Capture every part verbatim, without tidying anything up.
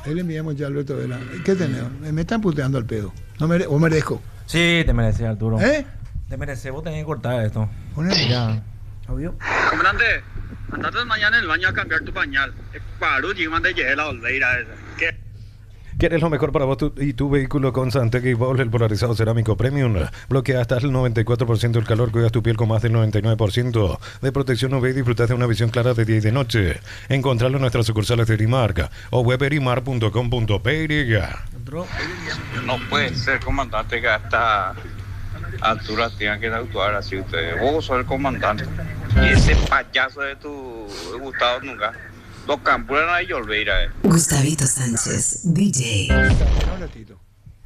Ahí le enviamos ya a Alberto Vela. ¿Qué tenemos? Me están puteando al pedo. No mere ¿O merezco? Sí, te mereces, Arturo. ¿Eh? Te mereces, vos tenés que cortar esto. Ponele. Ya. ¿Obvio? Comandante, andate mañana en el baño a cambiar tu pañal. Es paro y mande llegue la olveira esa. ¿Qué? ¿Quieres lo mejor para vos tu, y tu vehículo con Santec y Ball, el polarizado cerámico Premium? Bloquea hasta el noventa y cuatro por ciento del calor, cuidas tu piel con más del noventa y nueve por ciento de protección U V y disfrutas de una visión clara de día y de noche. Encontralo en nuestras sucursales de Erimark o web erimar punto com punto p y. No puede ser, comandante, que a esta altura tengan que actuar así ustedes. Vos sos el comandante. Y ese payaso de tu de Gustavo nunca. Los campos eran de Olveira, eh. Gustavito Sánchez, D J. Un ratito.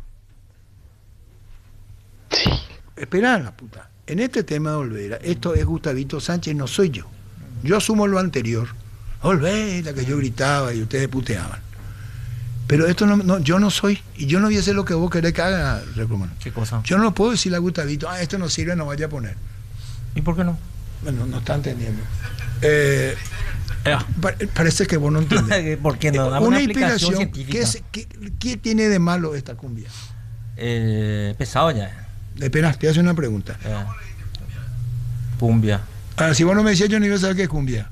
Sí. Esperá la puta. En este tema de Olveira, esto es Gustavito Sánchez, no soy yo. Yo asumo lo anterior. Olveira, que yo gritaba y ustedes puteaban. Pero esto no, no, yo no soy, y yo no voy a hacer lo que vos querés que haga, Recomán. ¿Qué cosa? Yo no puedo decirle a Gustavito, ah, esto no sirve, no vaya a poner. ¿Y por qué no? Bueno, no está entendiendo. Eh, eh. pa parece que vos no entendés. ¿Por qué no? Dame una, una explicación científica. ¿qué, es, qué, ¿Qué tiene de malo esta cumbia? Eh, pesado ya. Espera, te hace una pregunta. Eh. Cumbia. Ah, si vos no me decías, yo no iba a saber qué es cumbia.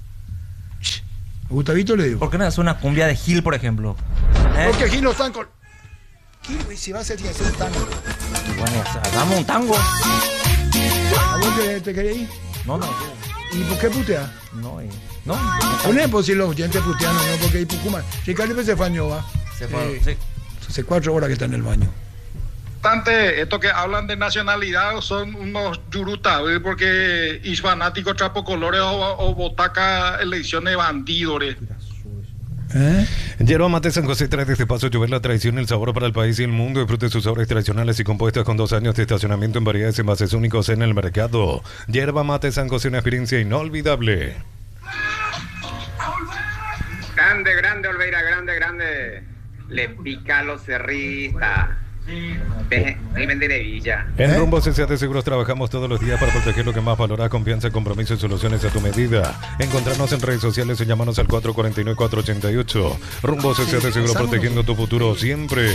A Gustavito le digo. ¿Por qué no es una cumbia de Gil, por ejemplo? ¿Eh? Porque Gil no están con... Gil, si va a hacer, hacer un tango. Bueno, hagamos un tango. ¿A vos te, te querés ir? No, no. ¿Y por qué putea? No, eh. no. Poné, pues si los oyentes putean, no, porque hay Pucuma. Ricardo se fue a Ñova. Se fue, eh, sí. Hace cuatro horas que está en el baño. Estos que hablan de nacionalidad son unos yurutas, ¿ves? Porque y fanáticos trapo colores o, o botaca elecciones bandidores. ¿Eh? Yerba Mate San José trae desde Paso Llover la tradición y el sabor para el país y el mundo. Disfrute sus sabores tradicionales y compuestas con dos años de estacionamiento en variedades envases únicos en el mercado. Yerba Mate San José, una experiencia inolvidable. Grande, grande, Olveira, grande, grande. Le pica a los cerristas. Viven de Villa. En ¿Eh? Rumbo C C A de Seguros trabajamos todos los días para proteger lo que más valora, confianza, compromiso y soluciones a tu medida. Encontrarnos en redes sociales o llamarnos al cuatro cuatro nueve, cuatro ocho ocho. Rumbo C C A de Seguros, protegiendo tu futuro siempre.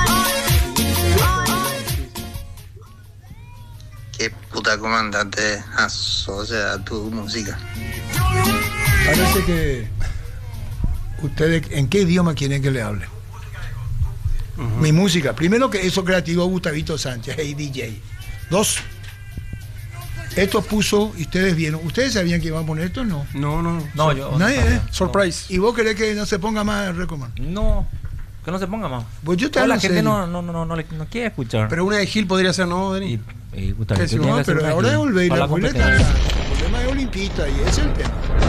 Qué puta comandante asocia a tu música. Parece que ustedes, ¿en qué idioma quieren que le hable? Uh-huh. Mi música. Primero que eso creativo Gustavito Sánchez, hey D J. Dos. Esto puso, y ustedes vieron, ¿ustedes sabían que iban a poner esto o no? No, no, no. So, yo, nadie, no ¿eh? Surprise. ¿Y vos querés que no se ponga más Recomán? No, que no se ponga más. Pues yo te no, hablo la gente serio. no, no, no, no, no, no quiere escuchar. Pero una de Gil podría ser, ¿no, Denis? Y, y Gustavito, no, no pero ahora es Olveira, el problema es Olimpista y ese es el tema.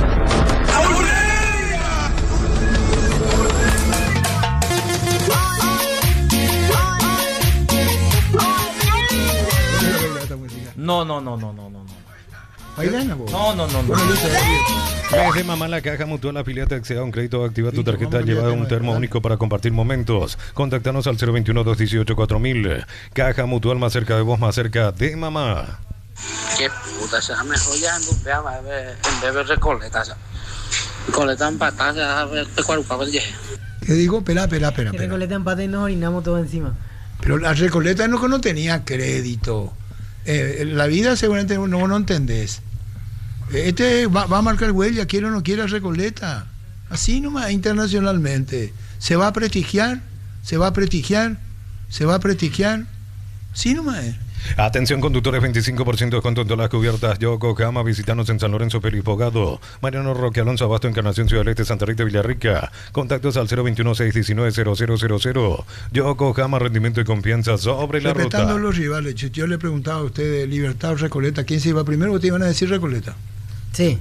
No, no, no, no, no, no. ¿Bailana vos? No, no, no, no. Desde Mamá la Caja Mutual, afiliate, acceda a un crédito, activa tu tarjeta, lleva un termo único para compartir momentos. Contáctanos al cero veintiuno, dos dieciocho, cuatro mil. Caja Mutual, más cerca de vos, más cerca de mamá. Qué puta, se me joya en vez de recoleta. Recoleta empatada, a ver, cuarupa, ¿Qué digo? Espera, espera, espera. Recoleta empate y nos orinamos todo encima. Pero la Recoleta no, no tenía crédito. Eh, la vida seguramente no, no entendés. Este va, va a marcar huella, quiere o no quiere a Recoleta. Así nomás, internacionalmente. Se va a prestigiar, se va a prestigiar, se va a prestigiar. Así nomás es. Atención conductores, veinticinco por ciento de descuento en todas las cubiertas Yokohama. Visitanos en San Lorenzo, Pelipogado, Mariano Roque Alonso, Abasto, Encarnación, Ciudad del Este, Santa Rita, Villarrica. Contactos al cero veintiuno, seis diecinueve, cero cero cero cero. Yokohama, rendimiento y confianza sobre la ruta. Respetando los rivales, yo le preguntaba a ustedes, Libertad o Recoleta, ¿quién se iba primero o te iban a decir Recoleta? Sí.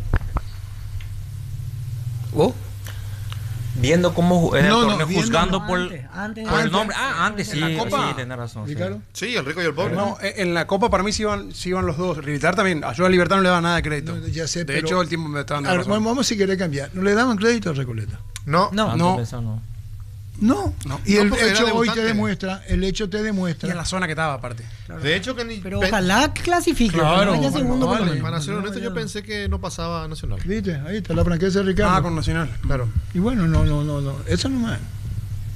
¿Vos? Viendo cómo era no, el no, torneo, juzgando no, por, antes, antes, por el antes, nombre. Ah, antes sí, en la Copa, sí, tenés razón. Sí. sí, el rico y el pobre. No, en la Copa para mí sí iban, sí iban los dos. Libertad también. A yo a Libertad no le daba nada de crédito. No, ya sé, de pero, hecho, el tiempo me estaba dando razón. Bueno, vamos si querés cambiar. ¿No le daban crédito a Recoleta? No, no. No. no. No, no. Y el no, hecho hoy te demuestra, el hecho te demuestra. Y en la zona que estaba aparte. Claro. De hecho que ni pero ojalá clasifique. Claro, no segundo vale. por lo Para ser honesto, yo pensé que no pasaba a Nacional. ¿Viste? Ahí está la franqueza de Ricardo. Ah, con Nacional. Claro. Y bueno, no, no, no, no. Eso no más.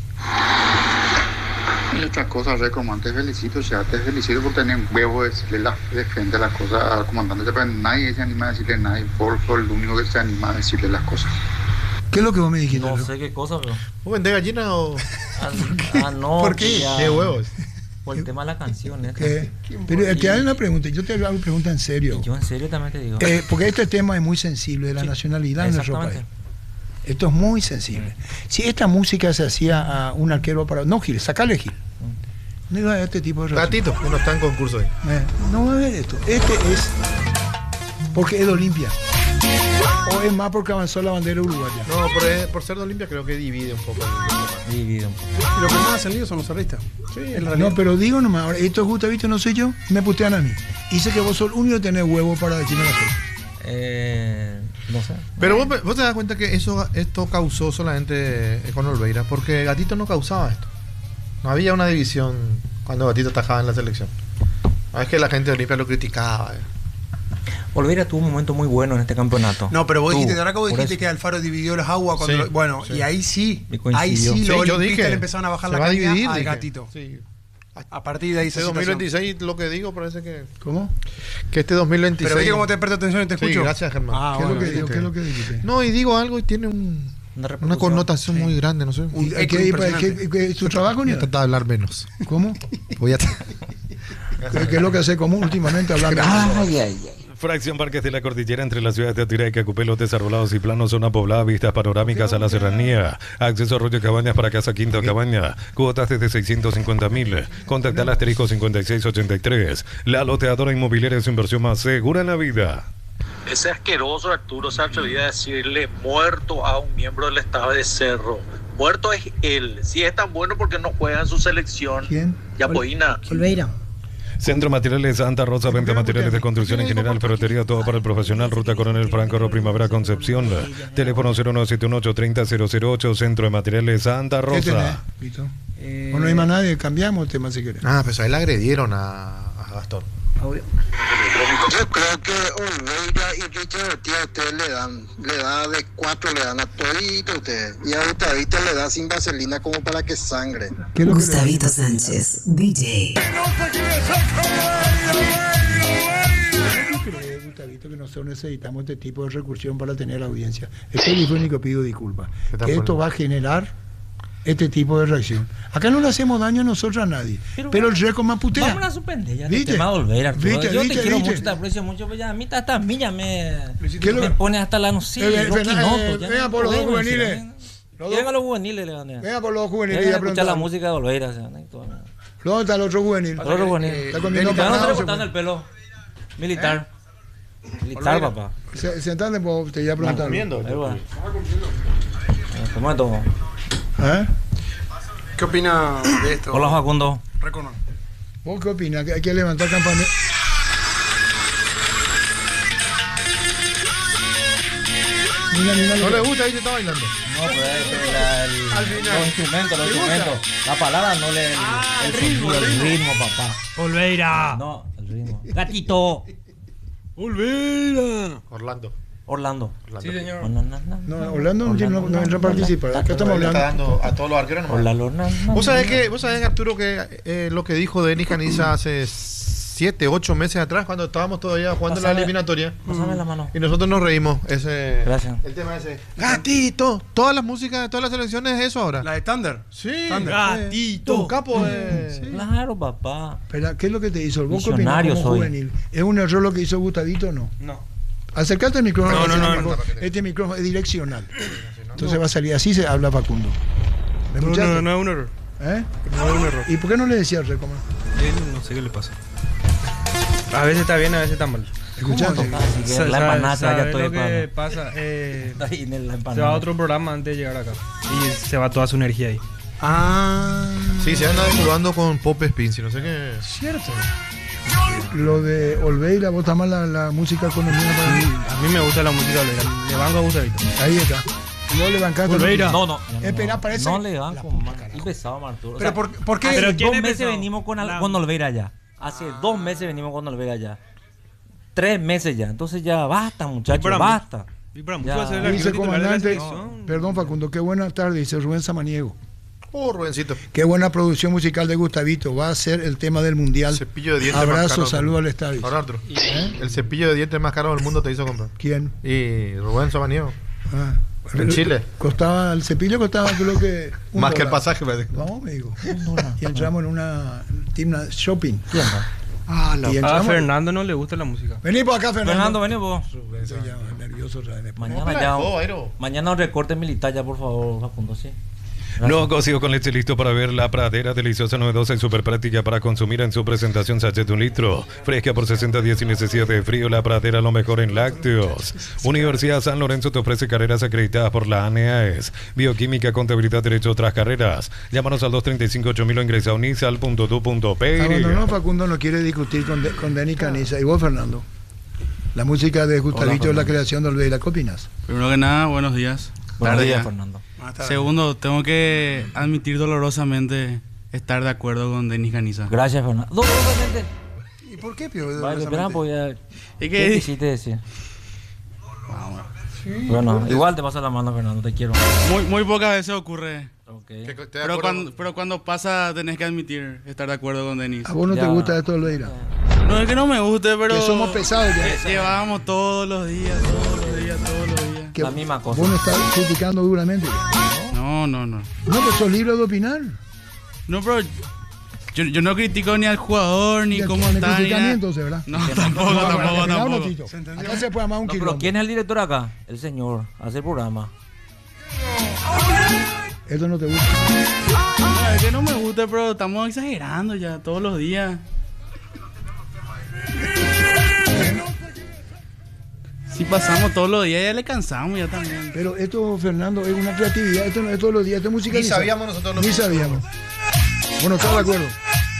y otras cosas, re, comandante, te felicito, ya te felicito por tener huevo de decirle la, de frente las cosas al comandante, pero nadie se anima a decirle nada, y por fue el único que se anima a decirle las cosas. ¿Qué es lo que vos me dijiste? No sé qué cosa, pero. ¿Vos vendés gallina o...? Ah, ah, no. ¿Por qué? ya- ¿Qué huevos? Por el tema de la canción. esta. ¿Qué? Pero te hago una pregunta, yo te hago una pregunta en serio. Yo en serio también te digo. Eh, porque este tema es muy sensible de la Sí, nacionalidad en nuestro país. exactamente. Esto es muy sensible. Si esta música se hacía a un arquero para... No, Gil, sacale Gil. No iba a haber este tipo de reacción. Gatito, que no está en concurso ahí. Eh, no va a haber esto. Este es porque es de Olimpia. O es más porque avanzó la bandera uruguaya. No, por, por ser de Olimpia creo que divide un poco. el- Divide un poco. Y los que más hacen lío son los cerristas. Sí, En realidad. No, pero digo nomás, ahora, esto es Gustavito, no soy yo, me putean a mí. Dice que vos sos el único que tenés huevo para decirme las cosas. Eh, no sé. Pero vos, vos te das cuenta que eso esto causó solamente con Olveira, porque Gatito no causaba esto. No había una división cuando Gatito atajaba en la selección. No es que la gente de Olimpia lo criticaba. eh. Olveira tuvo un momento muy bueno en este campeonato. No, pero vos Tuvo, dijiste, ahora que vos por dijiste eso. que Alfaro dividió las aguas cuando Sí, lo- bueno, sí. y ahí sí, Y coincidió. ahí sí, Sí, los yo olimpistas dije, le empezaron a bajar se la va a caña dividir, al dije. Gatito. Sí. A partir de ahí Este esa dos mil situación. veintiséis, lo que digo, parece que. ¿Cómo? Que este dos mil veintiséis. Pero viste cómo te presto atención y te Sí, escucho. gracias, Germán. Ah, ¿Qué, es lo bueno, que, digo? viste. ¿Qué es lo que dijiste? No, y digo algo y tiene un, Una una repercusión. connotación Sí. muy grande, no sé. Un ¿Y eco qué- impresionante. qué- qué- ¿Su trabajo Voy ni a tratar de hablar menos. ¿Cómo? Voy a. ¿Qué, qué es lo que hace común últimamente hablando? Ay, ay, ay. Fracción Parques de la Cordillera entre las ciudades de Atira y Cacupé, lotes arbolados y planos, zona poblada, vistas panorámicas a la serranía, acceso a Arroyo Cabañas para Casa Quinto Cabaña, cuotas desde seiscientos cincuenta mil. Contacta al asterisco cincuenta y seis ochenta y tres. La loteadora inmobiliaria es su inversión más segura en la vida. Ese asqueroso Arturo se atrevía a decirle muerto a un miembro del estado de Cerro. Muerto es él. Si es tan bueno, porque no juega en su selección. ¿Quién? Yapoína. Olveira. Centro Materiales Santa Rosa, venta materiales de construcción en general, ferretería, todo para el profesional, Ruta Coronel Franco, Ro Primavera, Concepción. Teléfono cero nueve siete uno ocho tres cero cero cero ocho, Centro de Materiales Santa ¿Qué tenés, Rosa. Vito? Eh, O no hay más nadie, cambiamos el tema si querés. Ah, pues a él le agredieron a, a Gastón. audio. Yo creo que Olveira y Richard Ortiz a ustedes le dan, le da de cuatro, le dan a todito a ustedes. Y a Gustavito le da sin vaselina como para que sangre. ¿Qué es lo que le- Gustavito Sánchez, D J. ¿Qué crees, Gustavito, que nosotros necesitamos este tipo de recursión para tener la audiencia? Es el único que pido disculpas. ¿Qué tal Que por esto el- va a generar este tipo de reacción. Acá no le hacemos daño a nosotros a nadie, pero, Pero el récord más putea. Vamos a suspender ya el ¿Viste? tema de Olveira, Arturo. ¿Viste? Yo ¿Viste? te quiero ¿Viste? mucho, te aprecio mucho, pero ya a mí hasta a mí ya me, ¿Qué es lo me que- pone hasta la no sé, Eh, los Fernan- quinotos, eh, ya venga no por los dos podemos decir, juveniles. ¿eh? Los Venga dos- los juveniles, le van a Venga por los juveniles. Venga ya a escuchar la preguntamos. música de Olveira. O sea, ¿no? Y todo, ¿no? ¿Dónde está el otro juvenil? El otro juvenil. Está comiendo ¿Te van a empanado, estar se cortando fue. el pelo? Militar. Militar, papá. Se- Sentate, pues, te iba a preguntar. Ahí va. Eh, ¿Cómo es todo? ¿Eh? ¿Qué opina de esto? Hola, Facundo. Recono. ¿Vos qué opinas? ¿Que hay que levantar campaña? Mira, mira, No mira. le gusta, ahí se está bailando. No, pero es la- el- Al final. los instrumentos, los ¿Te gusta? instrumentos. La palabra no le. El, Ah, el el ritmo, sonido, el el ritmo. ritmo, papá. Olveira. No, el ritmo. Gatito. Olveira. Orlando. Orlando. Sí, señor. No, no, no, no. No, Orlando no, tiene- no, no entra a participar. Acá estamos Le está hablando. dando a todos los arqueros nomás. Orlando, no, no, ¿Vos sabés no. que, vos sabés, Arturo, que eh, lo que dijo Denis Caniza hace siete, ocho meses atrás, cuando estábamos todavía jugando la Pásame- eliminatoria? Pásame la mano. Y nosotros nos reímos. Ese, Gracias. El tema ese. Gatito. Todas las músicas de todas las selecciones es eso ahora. La de Thunder. Sí. Thunder. Gatito. Un capo de... Claro, papá. Espera, ¿qué es lo que te hizo? ¿Vos qué opinás Visionario como soy. juvenil? ¿Es un error lo que hizo Gustavito o no? No. Acercate al micrófono. No, que no, este no, micrófono- Este micrófono es direccional. Entonces va a salir así, se habla Facundo. ¿Me No, escuchaste? no, no es un error. ¿Eh? No es un error. ¿Y por qué no le decías Recoma? Él no sé qué le pasa. A veces está bien, a veces está mal. ¿Escuchaste? Así que Sa- la sa- empanada ya ¿sabe estoy lo que para- pasa? Eh, Ahí en la se empanada. va a otro programa antes de llegar acá. Y se va toda su energía ahí. Ah. Sí, se anda jugando con Pop Spincy, no sé qué. Cierto. Lo de Olveira, vos tamás la, la música colombiana para mí. A mí me gusta la música de Olveira. Le banco a Gustavito. Ahí está. Y vos le bancaste. Olveira. No, no. Espera, parece. No le dan con más. Y pesado, Arturo. O Pero sea, por, ¿por qué? hace Pero ¿quién dos es meses pesado? venimos con, al- La- con Olveira ya. Hace dos meses venimos con Olveira ya. Tres meses ya. Entonces ya basta, muchachos, para basta. Y para mucho Ya. va a ser el Dice arquero titular de la comandante, selección. perdón Facundo, qué buena tarde, dice Rubén Samaniego. Oh, Rubencito. Qué buena producción musical de Gustavito. Va a ser el tema del mundial. Cepillo de dientes más Abrazo, caro. saludo al estadio. Ahora otro. ¿Eh? El cepillo de dientes más caro del mundo te hizo comprar. ¿Quién? Y Rubén Sabaniego. Ah, En Chile. Costaba, el cepillo costaba creo que un Más que el dólar. pasaje, me dijo. Vamos, me dijo. Y entramos en una tienda shopping. Ah, la- Y a entramos- Fernando no le gusta la música. Vení por acá, Fernando. Fernando, vení vos. Estoy ya nervioso otra vez. Mañana ya. Mañana un recorte militar ya, por favor, Facundo, sí. No cocido con leche listo para ver la pradera deliciosa, novedosa y súper práctica para consumir en su presentación sachet de un litro. Fresca por sesenta días sin necesidad de frío, la pradera lo mejor en lácteos. Universidad San Lorenzo te ofrece carreras acreditadas por la A N A E S. Bioquímica, contabilidad, derecho, otras carreras. Llámanos al dos treinta y cinco ocho mil o ingresa a unisal punto du punto pe. Abandonó Facundo, no quiere discutir con, de, con Denny Caniza. ¿Y vos, Fernando? La música de Gustavito es la creación de Olveira. ¿Qué opinas? Primero que nada, buenos días. Buenos Tarde días, ya. Fernando. Segundo, tengo que admitir dolorosamente estar de acuerdo con Denis Caniza. Gracias, Fernando. Dolorosamente. ¿Y por qué, Pío? Vale, Dolorosamente? espera, pues ya. ¿Y ¿Qué qué? quisiste decir? Vamos. Bueno, igual te pasa la mano, Fernando, te quiero. Muy, muy pocas veces ocurre. Okay. Pero, cuando, pero cuando pasa tenés que admitir estar de acuerdo con Denis. ¿A vos no Ya. te gusta esto, Olveira? No es que no me guste, pero... Que somos pesados ya. lle- Llevábamos todos los días, todos los días, todos los días. Que La misma cosa. Vos no estás criticando duramente. No, no, no. No, pues sos libre de opinar. No, pero yo, yo no critico ni al jugador, ni Y cómo me está, ni critican nada. entonces, ¿verdad? No, tampoco, No, tampoco, no, no, tampoco. no, Tito. Acá se puede armar un No, quilombo. pero ¿quién es el director acá? El señor. Hace el programa. Esto no te gusta. No, es que no me gusta, pero estamos exagerando ya todos los días. Si pasamos todos los días ya le cansamos ya también. Pero esto, Fernando, es una creatividad. Esto no es todos los días. Esto es música. Ni sabíamos nosotros lo Ni que- sabíamos. Bueno, ¿estás de acuerdo?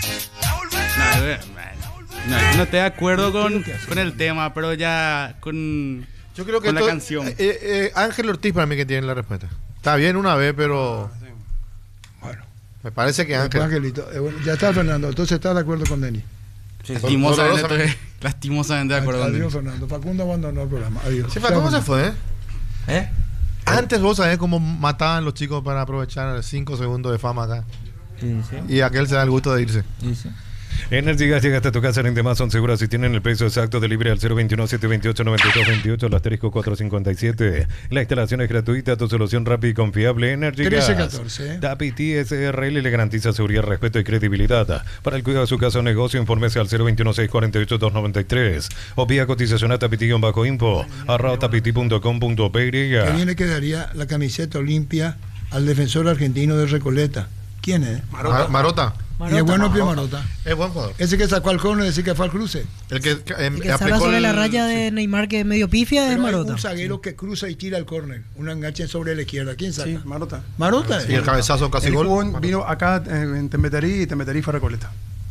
No, eh, no, no estoy de acuerdo con, con el tema, pero ya con, Yo creo que con la esto- canción. eh, eh, Ángel Ortiz para mí que tiene la respuesta. Está bien una vez, pero... Bueno. Me parece que Después, Ángel... Angelito. Eh, bueno, ya está, Fernando. Entonces estás de acuerdo con Denis. Lastimosamente, dolorosamente. estoy- lastimosamente de acuerdo con Adiós, Denis. Fernando. Facundo abandonó el programa. Adiós. Sí, ¿cómo se fue? eh? ¿Eh? Antes vos sabés cómo mataban los chicos para aprovechar cinco segundos de fama acá. Sí, sí. Y aquel se da el gusto de irse. Sí, sí. Energy Gas llega hasta tu casa en demás, son seguras y tienen el precio exacto de libre al cero veintiuno, setecientos veintiocho, noventa y dos veintiocho, el asterisco cuatrocientos cincuenta y siete. La instalación es gratuita, tu solución rápida y confiable. Energy trece Gas. catorce, ¿eh? Tapiti S R L le garantiza seguridad, respeto y credibilidad. Para el cuidado de su casa o negocio, infórmese al cero veintiuno, seiscientos cuarenta y ocho, doscientos noventa y tres o vía cotización a tapiti-info arroba tapiti punto com punto pe. ¿Qué bien le quedaría la camiseta Olimpia al defensor argentino de Recoleta? ¿Quién es? Marota. Marota. Y es bueno Pío Marota. Es buen jugador. Ese que sacó al córner y decir que fue al cruce. El que, que, em, El que se habla aplicó sobre el- la raya de Neymar que es medio pifia es Pero hay Marota. un zaguero que cruza y tira al córner. Un enganche sobre la izquierda. ¿Quién saca? Sí, Marota. Marota. Y el cabezazo casi Él gol. jugó en- vino acá eh, en Tembeterí y Tembeterí fue Recoleta.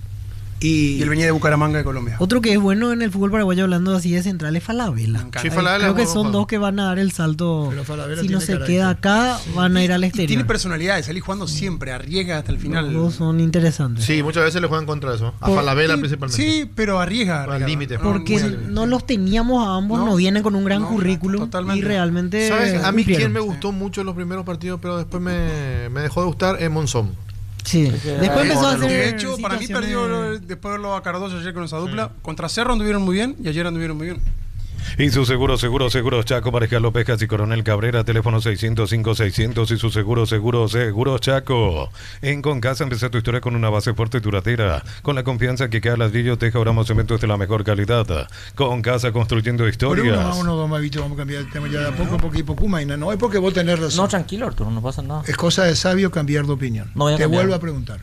Y, Y él venía de Bucaramanga de Colombia. Otro que es bueno en el fútbol paraguayo hablando así de central es Falabella. Sí, Ahí Falabella creo es que buen son jugador. dos que van a dar el salto. Pero Falabella Si no tiene se carácter. queda acá, van a ir al Y exterior. tiene personalidad de salir jugando siempre, arriesga hasta el final. Los dos son interesantes. Sí, muchas veces le juegan contra eso. A Por- Falabella Sí, principalmente. Sí, pero arriesga. Al arriesga. límite. Porque muy al- no los teníamos a ambos, no, No, vienen con un gran no, currículum totalmente. y realmente. ¿Sabes? A mí cumplieron. quien me gustó mucho en los primeros partidos, pero después me, me dejó de gustar es Monzón. Sí. Después empezó a hacer. De hecho, para mí situaciones- perdió lo- después de verlo a Cardoso ayer con esa dupla. Contra Cerro anduvieron muy bien y ayer anduvieron muy bien. Y su seguro, seguro, seguros Chaco, Marejal López y Coronel Cabrera, teléfono seiscientos cinco seiscientos y su seguro, seguro, seguros Chaco. En Concasa empezá tu historia con una base fuerte y duradera, con la confianza que cada ladrillo teja oramos cementos de la mejor calidad. Concasa construyendo Por historias. uno, uno, dos más, Vito, vamos a cambiar el tema ya de a poco, porque Pocuma y no es porque vos tenés razón. No, tranquilo, Arturo, no pasa nada. Es cosa de sabio cambiar de opinión. No voy a Te cambiar. vuelvo a preguntar.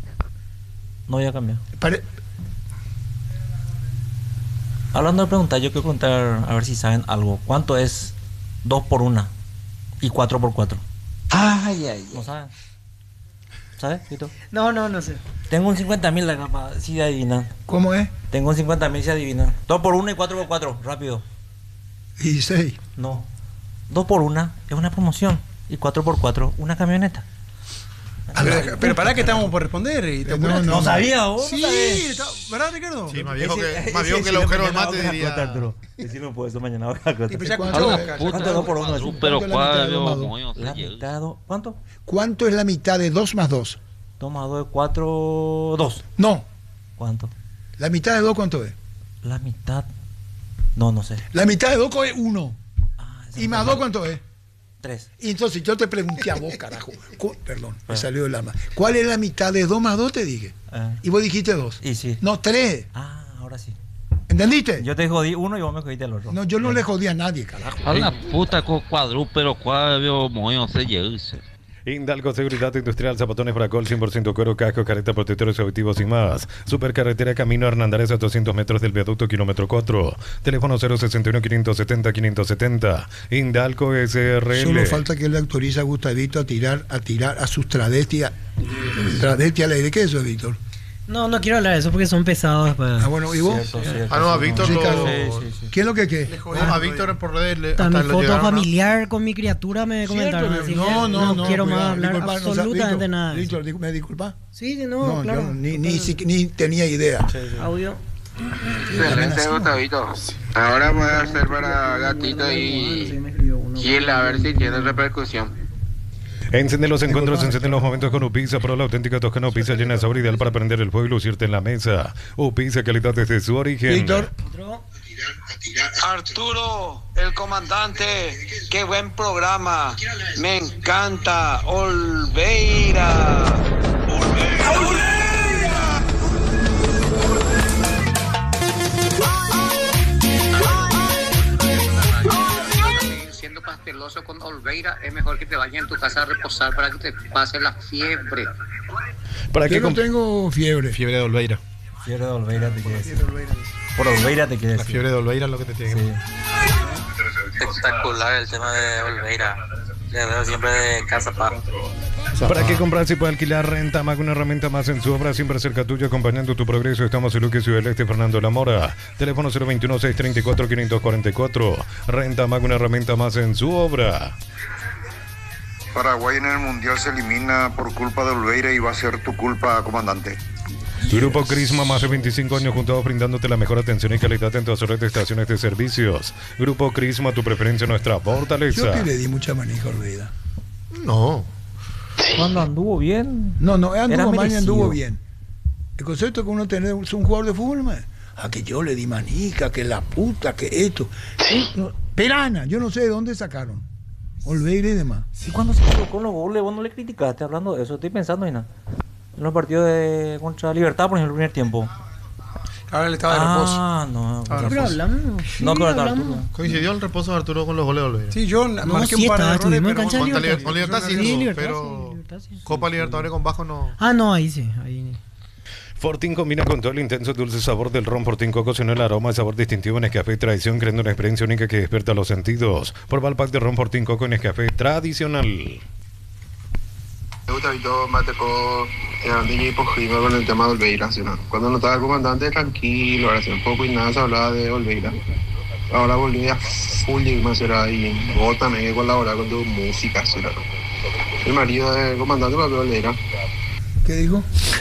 No voy a cambiar. Pare- Hablando de preguntar, yo quiero preguntar a ver si saben algo. ¿Cuánto es dos por una y cuatro por cuatro? Ay, ay, ¿No saben? ¿Sabes, Vito? No, no, no sé. Tengo un cincuenta mil de acá, si adivinan. ¿Cómo es? Tengo un cincuenta mil si adivinan. dos por una y cuatro por cuatro, rápido. dieciséis. No. dos por una es una promoción y cuatro por cuatro una camioneta. Pero, pero pará que estamos por responder. Y te No, no, No sabía vos. Sí, no sabés. está- ¿verdad, Ricardo? Sí, más viejo Ese- que, más ese viejo que el sí agujero me del mate mañana diría. voy a contar, Arturo. Decirlo por eso mañana voy a contar. Y pues ya ¿Cuánto escuchó, es? Cacho. ¿Cuánto es dos por uno? Así? ¿Cuánto Pero es la mitad de dos más cuál, dos? La mitad de dos. ¿Cuánto? ¿Cuánto es la mitad de dos más dos? dos más dos es cuatro. dos. No, ¿Cuánto? la mitad de dos, ¿cuánto es? La mitad. No, no sé. La mitad de dos es uno. ese ¿Y no más sé. dos cuánto es? Tres. Y entonces yo te pregunté a vos, carajo. Cu- Perdón, me salió el alma. ¿Cuál es la mitad de dos más dos? Te dije. Ah. Y vos dijiste dos. Y sí. No, tres. Ah, ahora sí. ¿Entendiste? Yo te jodí uno y vos me jodiste el otro. No, yo no le jodí a nadie, carajo. A la puta con cuadrúpero, cuadro, moño, se lleva. Indalco Seguridad Industrial, Zapatones Bracol, cien por ciento cuero, casco, careta, protectores auditivos y más. Supercarretera Camino Hernandez a doscientos metros del viaducto kilómetro cuatro. Teléfono cero sesenta y uno, quinientos setenta, quinientos setenta. Indalco S R L. Solo falta que él le autorice a Gustavito a tirar, a tirar a sus travestis, a- travestis al aire. ¿Qué es eso, Víctor? No, no quiero hablar de eso porque son pesados. Para... Ah, bueno, ¿y vos? Ah, no, a Víctor lo. Ricardo, Sí, sí, sí. ¿qué es lo que qué? No, a Víctor por redes le. Hasta hasta mi lo foto llegaron a- familiar con mi criatura me comentaron. Cierto, Así no, que no, no, no quiero cuidado, más hablar disculpa, no, o sea, absolutamente Víctor, nada. de eso. Víctor, ¿me disculpa? Sí, no, No, claro. yo ni, ni, si- ni tenía idea. Audio. Excelente, Gustavito. Ahora voy a hacer para Gatito y Gil a ver si tiene repercusión. Enciende los encuentros, enciende los momentos con Upisa, Pro, la auténtica toscana Upisa llena de sabor ideal para prender el fuego y lucirte en la mesa. Upisa, calidad desde su origen. Víctor. Arturo, el comandante, qué buen programa, me encanta, Olveira. Siendo pasteloso con Olveira, es mejor que te vayas en tu casa a reposar para que te pase la fiebre. ¿Para Yo qué no comp- tengo fiebre. Fiebre de Olveira. Fiebre de Olveira te quiere decir. Por Olveira te quiere La decir. fiebre de Olveira es lo que te tiene que Sí. Espectacular el tema de Olveira. Le veo siempre de casa para. ¿Para qué comprar si puede alquilar Renta Mac, una herramienta más en su obra, siempre cerca tuyo, acompañando tu progreso? Estamos en Luque, Ciudad del Este, Fernando La Mora. Teléfono cero veintiuno, seiscientos treinta y cuatro, quinientos cuarenta y cuatro. Renta Mac, una herramienta más en su obra. Paraguay en el Mundial se elimina por culpa de Olveira y va a ser tu culpa, comandante. Grupo Crisma, más de veinticinco años juntados brindándote la mejor atención y calidad en todas sus redes de estaciones de servicios. Grupo Crisma, tu preferencia, nuestra Yo fortaleza. que le di mucha manija a Olveira. No. Cuando anduvo bien. No, no, Era anduvo mal y merecido. anduvo bien. El concepto que uno tiene es un jugador de fútbol, man. A que yo le di manija, que la puta, que esto. No, Perana, yo no sé de dónde sacaron. Olveira y demás. Y cuando se equivocó en los goles, vos no le criticaste hablando de eso. Estoy pensando, Ina. En los partidos de contra Libertad, por ejemplo, el primer tiempo. Ahora le estaba de reposo. Ah, no. Estaba de Pero reposo. hablamos. No, sí, pero está hablamos. Arturo. Coincidió el reposo de Arturo con los goles de Olveira. Sí, yo No, marqué sí, un par de estaba, errores, estuvimos en pero cancha de Contra Libertad. Liber- con Libertad sí, Sí, no, Libertad, pero sí, Libertad sí. Copa Libertadores con bajo no. Ah, no, ahí sí. Ahí. Fortín combina con todo el intenso dulce sabor del ron Fortín Coco, sino el aroma y sabor distintivo en Nescafé Tradición, creando una experiencia única que despierta los sentidos. Prueba el pack de ron Fortín Coco en Nescafé Tradicional. Me gusta Víctor, me tocó y Pojima con el tema de Olveira. ¿Sí, no? Cuando no estaba el comandante, tranquilo, ahora hace un poco y nada se hablaba de Olveira. Ahora volví a full y más era y vos también que colaborar con tu música. ¿Sí, no? El marido del comandante lo Olveira. ¿Qué dijo?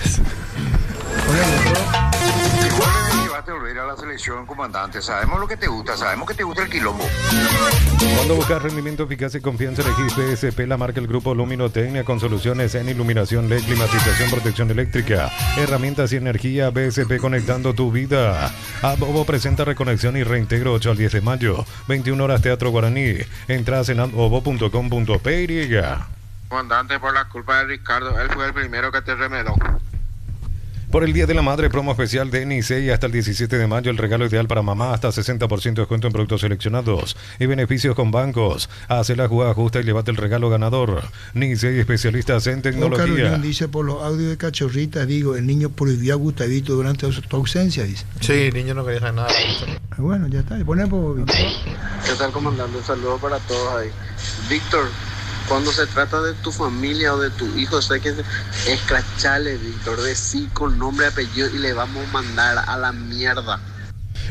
Igual le llevaste a Olveira a la selección, comandante. Sabemos lo que te gusta, sabemos que te gusta el quilombo. Cuando buscas rendimiento, eficacia y confianza, elegís B S P, la marca El Grupo Luminotecnia, con soluciones en iluminación L E D, climatización, protección eléctrica, herramientas y energía. B S P conectando tu vida. Abobo presenta Reconexión y Reintegro ocho al diez de mayo, veintiuna horas, Teatro Guaraní. Entradas en abobo punto com punto p y. Comandante, por la culpa de Ricardo, él fue el primero que te remedó. Por el Día de la Madre, promo especial de Nicey hasta el diecisiete de mayo, el regalo ideal para mamá, hasta sesenta por ciento de descuento en productos seleccionados y beneficios con bancos. Hace la jugada justa y llévate el regalo ganador. Nicey, especialistas en Oscar tecnología. Unión dice por los audios de Cachorrita, digo, el niño prohibió a Gustavito durante tu ausencia, dice. Sí, el niño no quería saber nada. Ah, bueno, ya está. Ponemos. ¿Qué tal, comandante? Un saludo para todos ahí. Víctor, cuando se trata de tu familia o de tu hijo, sé que escrachale, Víctor, de sí con nombre y apellido y le vamos a mandar a la mierda.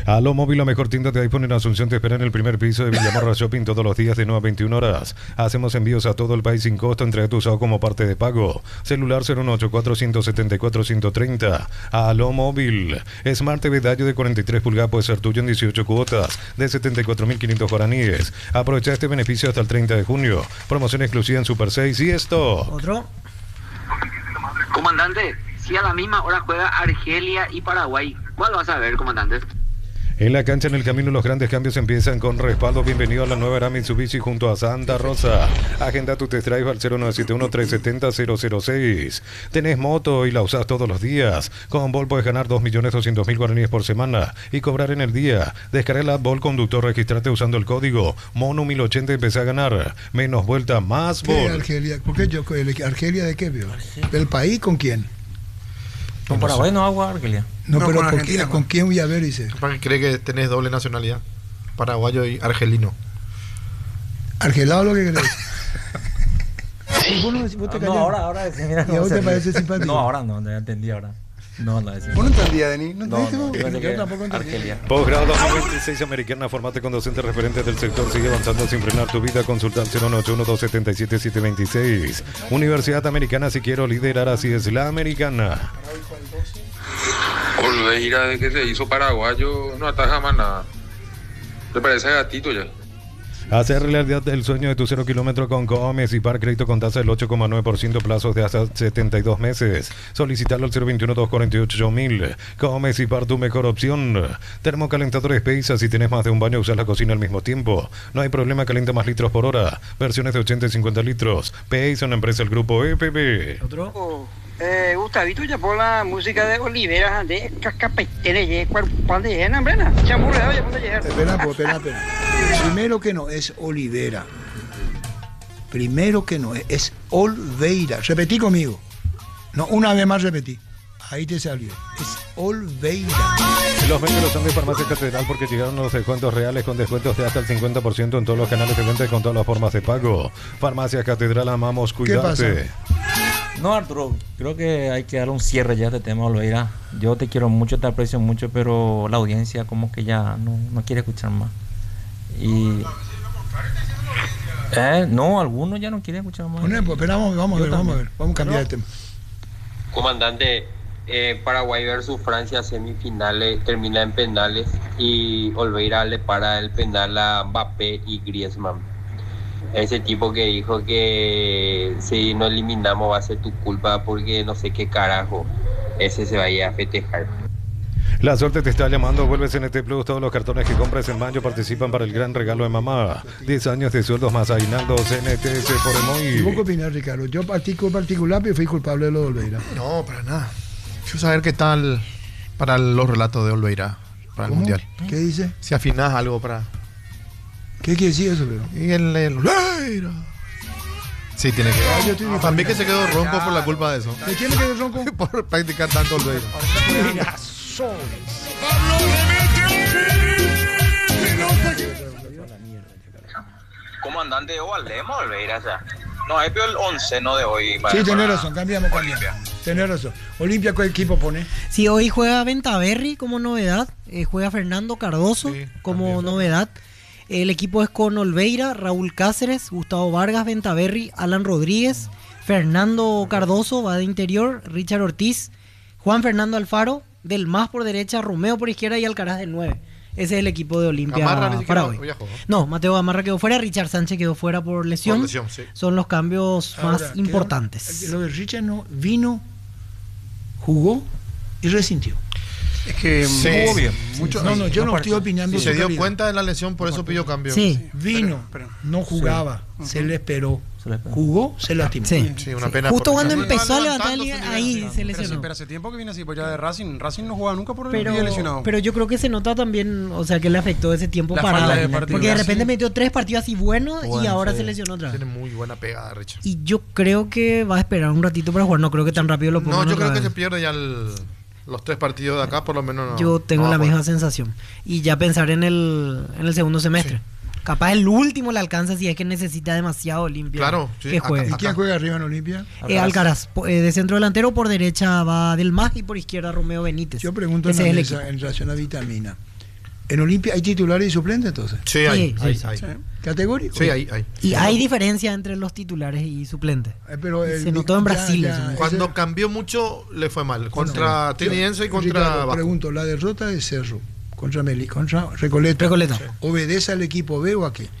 Aló Móvil, la mejor tienda de iPhone en Asunción, te espera en el primer piso de Villamorra Shopping todos los días de nueve a veintiuna horas. Hacemos envíos a todo el país sin costo, entrega tu usado como parte de pago. Celular cero uno ocho cuatro, uno siete cuatro, uno tres cero. Aló Móvil. Smart T V Dayo de cuarenta y tres pulgadas puede ser tuyo en dieciocho cuotas de setenta y cuatro mil quinientos guaraníes. Aprovecha este beneficio hasta el treinta de junio. Promoción exclusiva en Super seis y esto. Otro. Comandante, si a la misma hora juega Argelia y Paraguay, ¿cuál vas a ver, comandante? En la cancha, en el camino, los grandes cambios empiezan con respaldo. Bienvenido a la nueva era Mitsubishi junto a Santa Rosa. Agenda tu test drive al cero nueve siete uno, tres siete cero, cero cero seis. Tenés moto y la usás todos los días. Con Vol puedes ganar dos millones doscientos mil guaraníes por semana y cobrar en el día. Descarga la app Vol Conductor, registrate usando el código Mono mil ochenta y empecé a ganar. Menos vuelta, más ¿Qué Vol. Argelia? ¿Por qué yo? ¿Argelia de qué veo? ¿Del país con quién? Con Paraguay no hago Argelia. No, No, pero con ¿por Argentina, qué- ¿con quién voy a ver? Dice. ¿Para qué cree que tenés doble nacionalidad? Paraguayo y argelino. ¿Argelado lo que querés? Vos no decís- vos te No, callás. ahora, ahora, sí, mira, ¿Y a vos te se ríe. parece simpático? No, ahora no, ya entendí ahora. No, no, es ¿Vos no entendías, Denis? ¿No No, entendiste no, vos? yo pensé Yo que tampoco entendí. Argelia. Posgrado dos mil veintiséis Americana, formate con docentes referentes del sector. Sigue avanzando sin frenar tu vida. Consulta al cero nueve ocho uno, dos siete siete, siete dos seis. Universidad Americana, si quiero liderar, así es la Americana. Olveira, de que se hizo paraguayo, no ataja más nada. ¿Le parece a Gatito ya? Hacer realidad el sueño de tu cero kilómetro con Comes y Par Crédito con tasa del ocho coma nueve por ciento, plazos de hasta setenta y dos meses. Solicitarlo al cero veintiuno, dos cuarenta y ocho mil. Comes y Par, tu mejor opción. Termocalentadores Peisa, si tenés más de un baño, usas la cocina al mismo tiempo. No hay problema, calienta más litros por hora. Versiones de ochenta y cincuenta litros. Peisa, una empresa del grupo E P B. Otro. Eh, Gustavito ya por la música de Olivera, de Cacapetere, ¿cuándo llegan, Brena? Chamurreo, ya puedo llegar. Espera, pues, espera, espera. Primero que no, es Olivera. Primero que no, es, es Olveira. Repetí conmigo. No, una vez más repetí. Ahí te salió. Es Olveira. Los vehículos son de Farmacia Catedral porque llegaron los descuentos reales con descuentos de hasta el cincuenta por ciento en todos los canales de venta y con todas las formas de pago. Farmacia Catedral, amamos cuidarte. No, Arturo, creo que hay que dar un cierre ya a este tema, Olveira. Yo te quiero mucho, te aprecio mucho, pero la audiencia como que ya no, no quiere escuchar más. Y... Eh, no, algunos ya no quieren escuchar más. Bueno, pues, espera, vamos, vamos a Yo ver, vamos a también. ver. Vamos a cambiar de tema. Comandante, eh, Paraguay versus Francia semifinales termina en penales y Olveira le para el penal a Mbappé y Griezmann. Ese tipo que dijo que si no eliminamos va a ser tu culpa porque no sé qué carajo, ese se vaya a festejar. La suerte te está llamando, vuelve C N T Plus, todos los cartones que compres en Banjo participan para el gran regalo de mamá. diez años de sueldos más aguinaldo, C N T S por ¿Y vos qué Emoy. opinás, Ricardo? Yo particular, particular pero fui culpable de lo de Olveira. No, para nada. Quiero saber qué tal para los relatos de Olveira para el ¿Cómo? Mundial. ¿Qué dice? Si afinás algo para... ¿Qué quiere decir eso, pero? Y el, el Olveira. Sí, tiene que... Ah, yo estoy bien. También que se quedó ronco por la culpa de eso. ¿De quién me quedó ronco? Por practicar tanto Olveira. Comandante, o hablemos, Olveira, o sea. No, es peor el onceno de hoy. Sí, tenés razón, cambiamos, cambiamos. Tenés razón. Olimpia, ¿qué equipo pone? Sí, hoy juega Ventaverri como novedad, eh, juega Fernando Cardoso como novedad. El equipo es con Olveira, Raúl Cáceres, Gustavo Vargas, Ventaverri, Alan Rodríguez, Fernando Cardoso va de interior, Richard Ortiz, Juan Fernando Alfaro, Del Más por derecha, Romeo por izquierda y Alcaraz del nueve. Ese es el equipo de Olimpia Gamarra ni siquiera para hoy. viajó, No, Mateo Gamarra quedó fuera, Richard Sánchez quedó fuera por lesión. Por lesión, sí. Son los cambios Ahora, más quedó- importantes. Lo de Richard no vino, jugó y resintió. Es que Sí. jugó bien. Mucho- no, no, yo no, no estoy opinando. Y su se dio calidad. cuenta de la lesión, por eso pidió cambio. Sí. Vino, Pero- pero- no jugaba, se le esperó. Se le esperó. Jugó, se lastimó. Sí. Sí, una Sí. pena. Justo porque- cuando No, empezó a no, levantar levantando el- su nivel. ahí se Pero, sí, lesionó. pero hace tiempo que viene así, pues ya de Racing. Racing no jugaba nunca por el Pero, pie lesionado. pero yo creo que se nota también, o sea, que le afectó ese tiempo La parado. falta de partido. Porque de Sí. repente metió tres partidos así buenos y Bueno, ahora sí. se lesionó otra vez. Tiene muy buena pegada, Richard. Y yo creo que va a esperar un ratito para jugar. No creo que tan rápido lo pongan No, yo otra creo que vez. se pierde ya el- los tres partidos de acá, por lo menos. No, Yo tengo no va la a jugar. misma sensación. Y ya pensar en el, en el segundo semestre. Capaz el último le alcanza si es que necesita demasiado limpio. Claro, sí, que acá- juegue. ¿Y quién juega arriba en Olimpia? Eh, Alcaraz, po- eh, de centro delantero, por derecha va Del Más y por izquierda Romeo Benítez. Yo pregunto en Ese la es el mesa, equipo. en relación a vitamina. En Olimpia hay titulares y suplentes entonces. Sí, hay, Sí, hay, sí, hay. sí. ¿Categórico? Sí, hay, hay. Y hay diferencia entre los titulares y suplentes. Eh, pero el- Se notó en ya, Brasil ya, eso. Cuando ese- cambió mucho, le fue mal. Contra Yo- Trinidad y contra Ricardo, Vasco. pregunto, la derrota de Cerro contra Meli, contra Recoleta, Recoleta. ¿obedece al equipo B o a qué?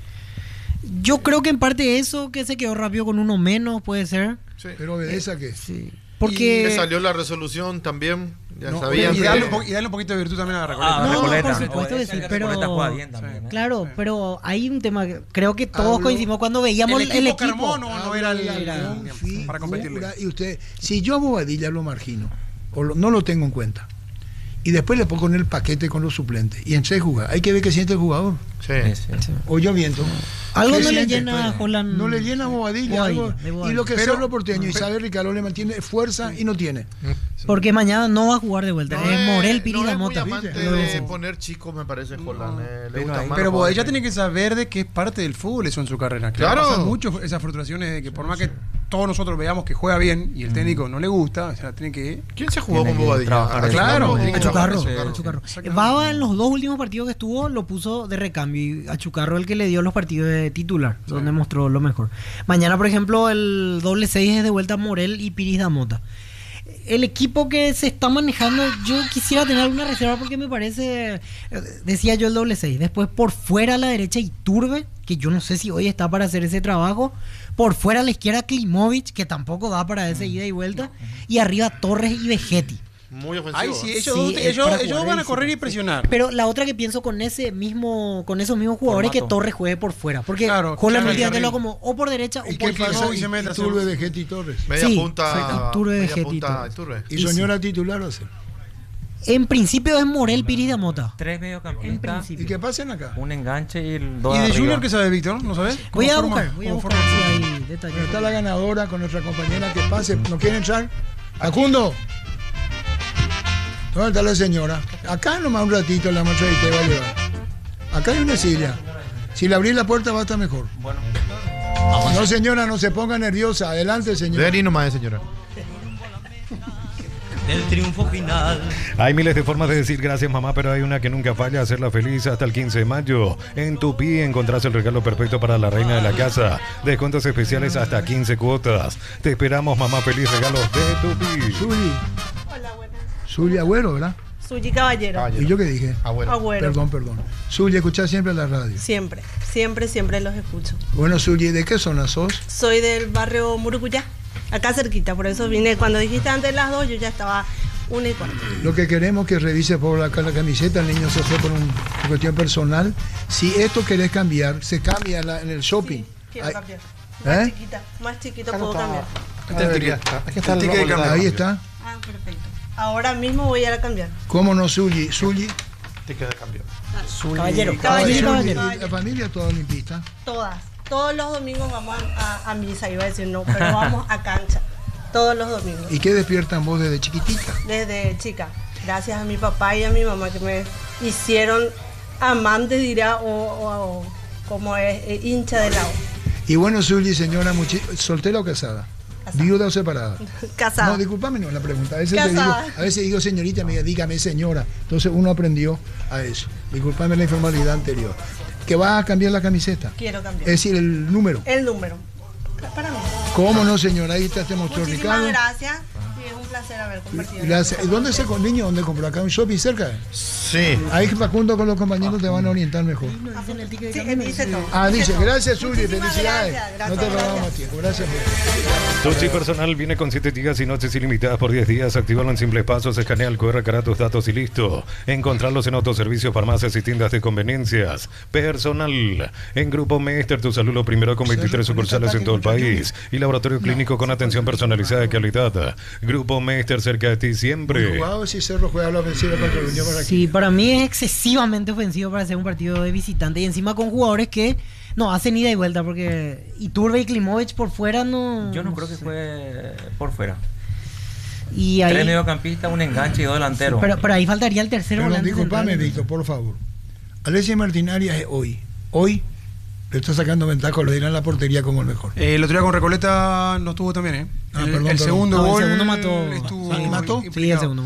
Yo creo que en parte eso, que se quedó rápido con uno menos, puede ser. Sí. ¿Pero obedece a qué? Sí. Que Porque... salió la resolución también. Ya No, sabían Y que- darle, un po- y darle un poquito de virtud también a Recoleta. Ah, No, Recoleta. por supuesto que sí, Obedece a pero- Recoleta juega bien también, ¿eh? Claro, pero hay un tema que creo que todos Hablo- coincidimos cuando veíamos el el equipo equipo. que armó no, no era el, Habla el- la el- para competirle. figura, y usted, si yo a Bobadilla lo margino, o lo- no lo tengo en cuenta, y después le pongo en el paquete con los suplentes, y en seis jugar, hay que ver qué siente el jugador. Sí. Sí, sí. O yo viento. Algo ¿Qué no le siente? llena a Holland. No le llena a Bobadilla. Bobadilla, algo- de Bobadilla. y lo que Pero- sea lo porteño, y sabe Ricardo le mantiene fuerza y no tiene. Porque mañana no va a jugar de vuelta. No es es- Morel, no Piri es muy Mota. amante ¿viste? de No. poner chico, me parece, Holland. eh, le Pero gusta ahí- más Pero los Bobadilla jugadores. tiene que saber de que es parte del fútbol eso en su carrera. Que Claro. le pasan mucho esas frustraciones de que por más que todos nosotros veamos que juega bien y el técnico no le gusta, o sea, tiene que... ¿Quién se jugó Tiene con que Bobadilla? trabajar ¿A eso. Claro, Chucarro? tiene que A Chucarro, trabajar eso. a Chucarro. Exactamente. Baba en los dos últimos partidos que estuvo lo puso de recambio y a Chucarro el que le dio los partidos de titular, donde mostró lo mejor. Mañana, por ejemplo, el doble seis es de vuelta Morel y Piris Damota. El equipo que se está manejando, yo quisiera tener alguna reserva porque me parece, eh, decía yo el doble seis, después por fuera a la derecha Iturbe, que yo no sé si hoy está para hacer ese trabajo, por fuera a la izquierda Klimovic, que tampoco da para ese ida y vuelta, y arriba Torres y Vegetti. Muy ofensivo. Ay, sí, ellos, Sí, dos- es ellos, para ellos jugar van a ahí, correr sí. y presionar. Pero la otra que pienso con ese mismo, con esos mismos jugadores Formato. que Torres juegue por fuera. Porque Claro, Holland claro, últimamente claro. lo como o por derecha o ¿Y por qué pasa? izquierda. y se mete a hacer- Iturbe de Getty Torres. Media Sí, punta. exacto. Iturbe, media Getty, punta Torres. Iturbe. ¿Y señora titular va a ser? En principio es Morel, Piris de Mota. Tres En mediocampistas, ¿Y principio. qué pasen acá? un enganche y el dos ¿Y de arriba. Junior qué sabe Víctor? ¿No sabes? Voy a ¿Cómo buscar, forma? voy a ¿Cómo buscar forma? si hay detalles. Está la ganadora con nuestra compañera que pase. ¿No quiere entrar? Facundo. ¿Dónde está la señora? Acá nomás un ratito la marcha y te va a llevar. Acá hay una silla. Si le abrís la puerta va a estar mejor. Bueno, No, señora, no se ponga nerviosa. Adelante, señora. Ven y nomás, señora. Del triunfo final. Hay miles de formas de decir gracias mamá, pero hay una que nunca falla, hacerla feliz hasta el quince de mayo. En Tupí encontrás el regalo perfecto para la reina de la casa. Descuentos especiales hasta quince cuotas. Te esperamos mamá, feliz regalos de Tupí. Zuli. Zuli Agüero, ¿verdad? Suyi Caballero. ¿Y yo qué dije? Agüero. Perdón, perdón. Zuli, escuchás siempre la radio. Siempre, siempre, siempre los escucho. Bueno, Zuli, ¿de qué zona sos? Soy del barrio Murucuyá, acá cerquita, por eso vine. Cuando dijiste antes de las dos, yo ya estaba una y cuarto. Lo que queremos que revise por acá la camiseta, el niño se fue por un- una cuestión personal. Si esto querés cambiar, se cambia en, la- en el shopping. Quiero Ay, cambiar. Más ¿Eh? chiquita, más chiquito puedo cambiar. Este es el ticket. Aquí está el ticket de cambio. Ahí está. Ah, perfecto. Ahora mismo voy a ir a cambiar. ¿Cómo no, Zuli? Zuli. Ticket de cambio. Caballero. Zuli, Caballero. Zuli, Caballero. La familia toda olimpista. Todas. Todos los domingos vamos a, a, a misa, iba a decir no, pero vamos a cancha. Todos los domingos. ¿Y qué despiertan vos desde chiquitita? Desde chica. Gracias a mi papá y a mi mamá que me hicieron amante, dirá, o, o- o como es, eh, hincha del agua. Y bueno, Zuli, señora, muchi- ¿soltera o casada? ¿Viuda o separada? Casada. No, discúlpame, no la pregunta. A veces, te digo, Casada. a veces digo señorita, me diga, dígame señora. Entonces uno aprendió a eso. Discúlpame la informalidad anterior. ¿Que va a cambiar la camiseta? Quiero cambiar. Es decir, el número. El número. Para mí. ¿Cómo no, señora? Ahí está, te mostró Muchísimas Ricardo. gracias. Y es un placer haber compartido. Gracias. ¿Y dónde se con niño? ¿Dónde compró? ¿Acá en un shopping cerca? Sí. Ahí Facundo con los compañeros te van a orientar mejor. Sí, dice todo. Ah, dice, todo. gracias, Zuli, Muchísimas felicidades. gracias, No te gracias, robamos gracias. más tiempo. Gracias por Tu chip personal viene con siete días y noches ilimitadas por diez días. Actívalo en simples pasos, escanea el Q R, carga tus datos y listo. Encontrarlos en autoservicios, farmacias y tiendas de conveniencias. Personal. En Grupo Meister, tu salud lo primero con veintitrés sucursales en todo el país. Y laboratorio clínico con atención personalizada de calidad. Grupo Meister, cerca de ti siempre. jugado si Cerro juega la ofensiva contra el Unión Barranquilla. Sí, para mí es excesivamente ofensivo para hacer un partido de visitante y encima con jugadores que no hacen ida y vuelta porque Iturbe y Klimovic por fuera no. yo no creo que fue por fuera. Y ahí, Tres mediocampistas, un enganche y dos delanteros. pero, pero ahí faltaría el tercer Perdón, volante. disculpame, central. Víctor, por favor. Alexis Martín Arias es hoy. Hoy le está sacando ventaja, lo dirán la portería como el mejor. Eh, el otro día con Recoleta no estuvo también, ¿eh? Ah, el, perdón, el perdón. segundo No, el gol segundo mató. estuvo Sí, ¿mató? Sí, el implicado. segundo mató.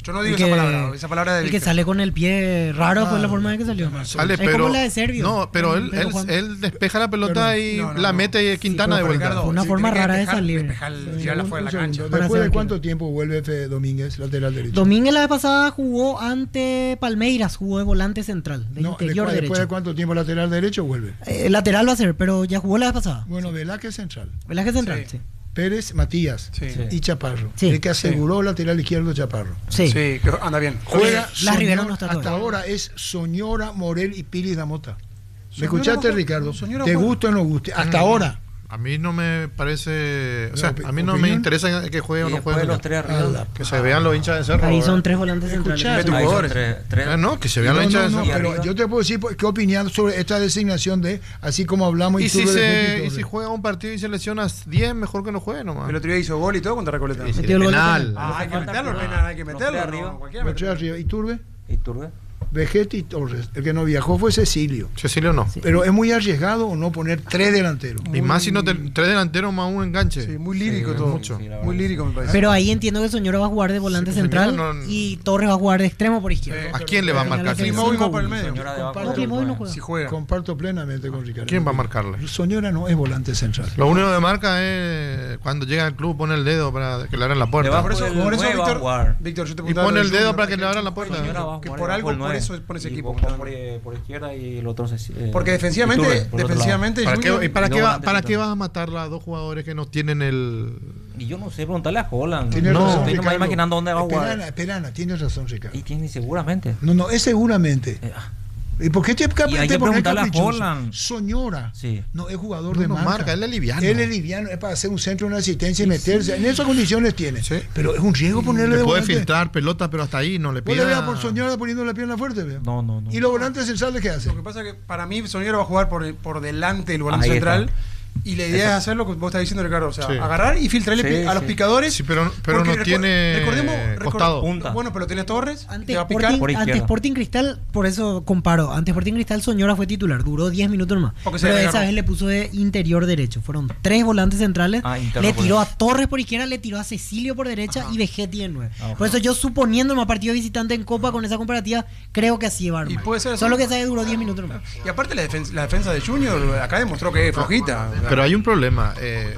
Yo no digo El esa que- palabra, esa palabra de El que Víctor. sale con el pie raro fue Ah, la forma en que salió. Sale, es pero, como la de Servio. no, pero él, Pero él, Juan- él despeja la pelota Perdón. y No, no, la no. mete Quintana Sí, de pero vuelta. Ricardo, Una forma rara de salir. tirarla fuera de la cancha. Para Después de hacer cuánto tiempo vuelve F. Domínguez, lateral derecho. Domínguez la vez pasada jugó ante Palmeiras, jugó de volante central, de No, interior después, después derecho. de cuánto tiempo lateral derecho vuelve. Eh, lateral va a ser, pero ya jugó la vez pasada. Bueno, Velázquez central. Velázquez central, sí. Pérez, Matías Sí. y Chaparro. Sí. El que aseguró lateral izquierdo Chaparro. Sí. Sí, que anda bien. Juega Oye, Las Rivera Soñora- no está hasta todavía. ahora es Soñora, Morel y Pilis Damota. ¿Me Soñora escuchaste, juega- Ricardo? Soñora ¿Te juega. gusta o no guste? Hasta Mm, ahora. A mí no me parece. O sea, No, a mí no me opinión. interesa que juegue o Y no después juegue. los tres arriba. A la- Que se vean los hinchas de Cerro. Ahí ¿verdad? son tres volantes centrales. Escuchá, Ahí son jugadores. tres- tres- Ah, no, que se vean No, los hinchas no, de no, Cerro. pero yo te puedo decir qué opinión sobre esta designación de, así como hablamos Y tú si, de se, Betty y Torres. si juega un partido y se lesionas diez, mejor que no juegue nomás. El otro día hizo gol y todo contra Recoleta. Y si de penal. Ah, hay que Falta meterlo, el por- penal, hay que los meterlo. tres no, arriba. cualquiera Los tres mete. arriba. ¿Y Turbe? ¿Y Turbe? Vegete y Torres. El que no viajó fue Cecilio. Cecilio no. Pero es muy arriesgado o no poner tres delanteros. Y más si no te, tres delanteros más un enganche. Sí, muy lírico Sí, todo. mucho. Muy lírico me parece. Pero ahí entiendo que Soñora va a jugar de volante Sí, central Soñora no- y Torres va a jugar de extremo por izquierda. ¿A quién le va a marcar? Klimov va por el medio. Señora de abajo. No, Klimov no juega. Si juega. Comparto plenamente con Ricardo. ¿Quién va a marcarle? Soñora no es volante central. Lo único que marca es cuando llega al club, pone el dedo para que le abran la puerta. Debajo Por eso, del por eso nueve va a Víctor, jugar. Víctor, yo te Y preguntaba pone lo el de dedo Junior, para que que- le abran la puerta. Señora va a que jugar por debajo algo del por nueve. eso pone ese Y equipo. Boca por, eh, por izquierda y el otro se- eh, Porque defensivamente, Iturbe, por el otro defensivamente ¿Para Junior- qué, ¿Y para, y qué, luego va- volante para central. qué vas a matar a dos jugadores que no tienen el. lado. Y yo no sé, preguntarle a Holland. Tienes no, razón, estoy nomás Ricardo. imaginando dónde va a jugar. Esperana, esperana, tienes razón, Ricardo. Y tiene seguramente. No, no, es seguramente. Eh, ah, ¿Y por qué te, Y hay te que pones preguntarle a caprichoso? Holland. Soñora sí. no es jugador No, de no marca. marca, él es liviano. Él es liviano, es para hacer un centro, una asistencia y meterse. En esas condiciones tiene. Sí. Pero es un riesgo ponerle Le de puede volante. filtrar pelota, pero hasta ahí no le Vos pida. le veas por Soñora poniendo la pierna fuerte, veo. No, no, no. ¿Y los volantes centrales qué hacen? Lo que pasa es que para mí Soñora va a jugar por, por delante del volante Ahí central. está. Y la idea es hacer lo que vos estás diciendo, Ricardo. O sea, Sí. agarrar y filtrarle Sí, pi- a los sí. picadores. Sí, pero, pero porque no recu- tiene recordemos, recor- costado. Punta. Bueno, pero tiene Torres. Ante Te va a picar. Sporting, por ante izquierda. Sporting Cristal, por eso comparo. Ante Sporting Cristal, Soñora fue titular, duró diez minutos más. Porque se Pero le esa agarró. vez le puso de interior derecho. Fueron tres volantes centrales. Ah, interno le por tiró a derecha. Torres por izquierda, le tiró a Cecilio por derecha Ajá. y Vegetti en nueve. Ah, Por eso yo, suponiendo el más partido visitante en Copa con esa comparativa, creo que así va a armar. Y puede ser así. Solo que esa vez duró diez minutos más. Y aparte la defensa, la defensa de Junior acá demostró que es flojita. O sea, Pero hay un problema. eh,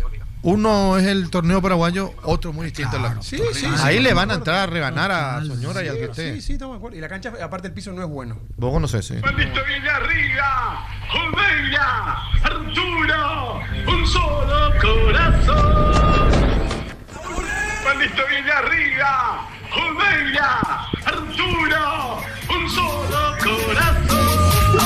uno es el torneo paraguayo, otro muy distinto. a la- Sí, sí, Ahí sí. le van a entrar a reganar a Soñora y al que esté. Sí, sí, estamos de acuerdo. Y la cancha, aparte el piso no es bueno. Vos no sé, sí. Maldito Villarriga, Olveira, Arturo, un solo corazón. Maldito Villarriga, Olveira, Arturo, un solo corazón.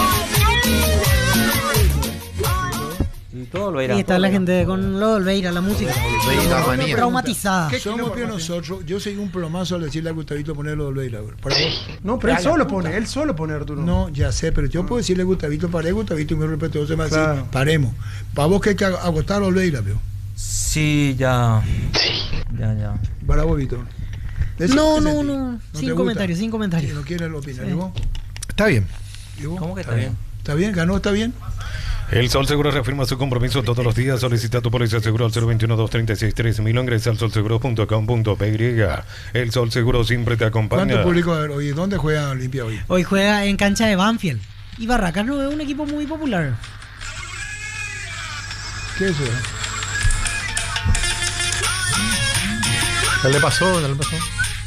Y todo lo irá. Y está la gente con lo de Olveira, la música. Olveira, manía. Traumatizada. Somos peor nosotros. Yo soy un plomazo al decirle a Gustavito ponerlo de Olveira. Para vos. No, pero él Ya, la solo puta. pone, él solo pone Arturo. No, ya sé, pero yo puedo decirle a Gustavito, paré, Gustavito, y me respeto, se me va a decir, Claro. paremos. Para vos que hay que ag- agotar a Olveira, veo. Sí, ya. Ya, ya. Bravo, Víctor. Decí- No, ¿qué no, sentís? no. te Sin gusta? comentarios, sin comentarios. Si no quieres lo opinar. Sí. ¿Y vos? Está bien. ¿Y vos? ¿Cómo que está bien? ¿Está bien? ¿Ganó? ¿Está bien? El Sol Seguro reafirma su compromiso todos los días. Solicita tu póliza de seguro al cero veintiuno, dos treinta y seis, tres mil o ingresa al sol seguro punto com punto p y. El Sol Seguro siempre te acompaña. ¿Cuánto público va a haber hoy? ¿Dónde juega Olimpia hoy? Hoy juega en cancha de Banfield. Y Barracas no es un equipo muy popular. ¿Qué es eso? ¿Qué le pasó? ¿Qué le pasó?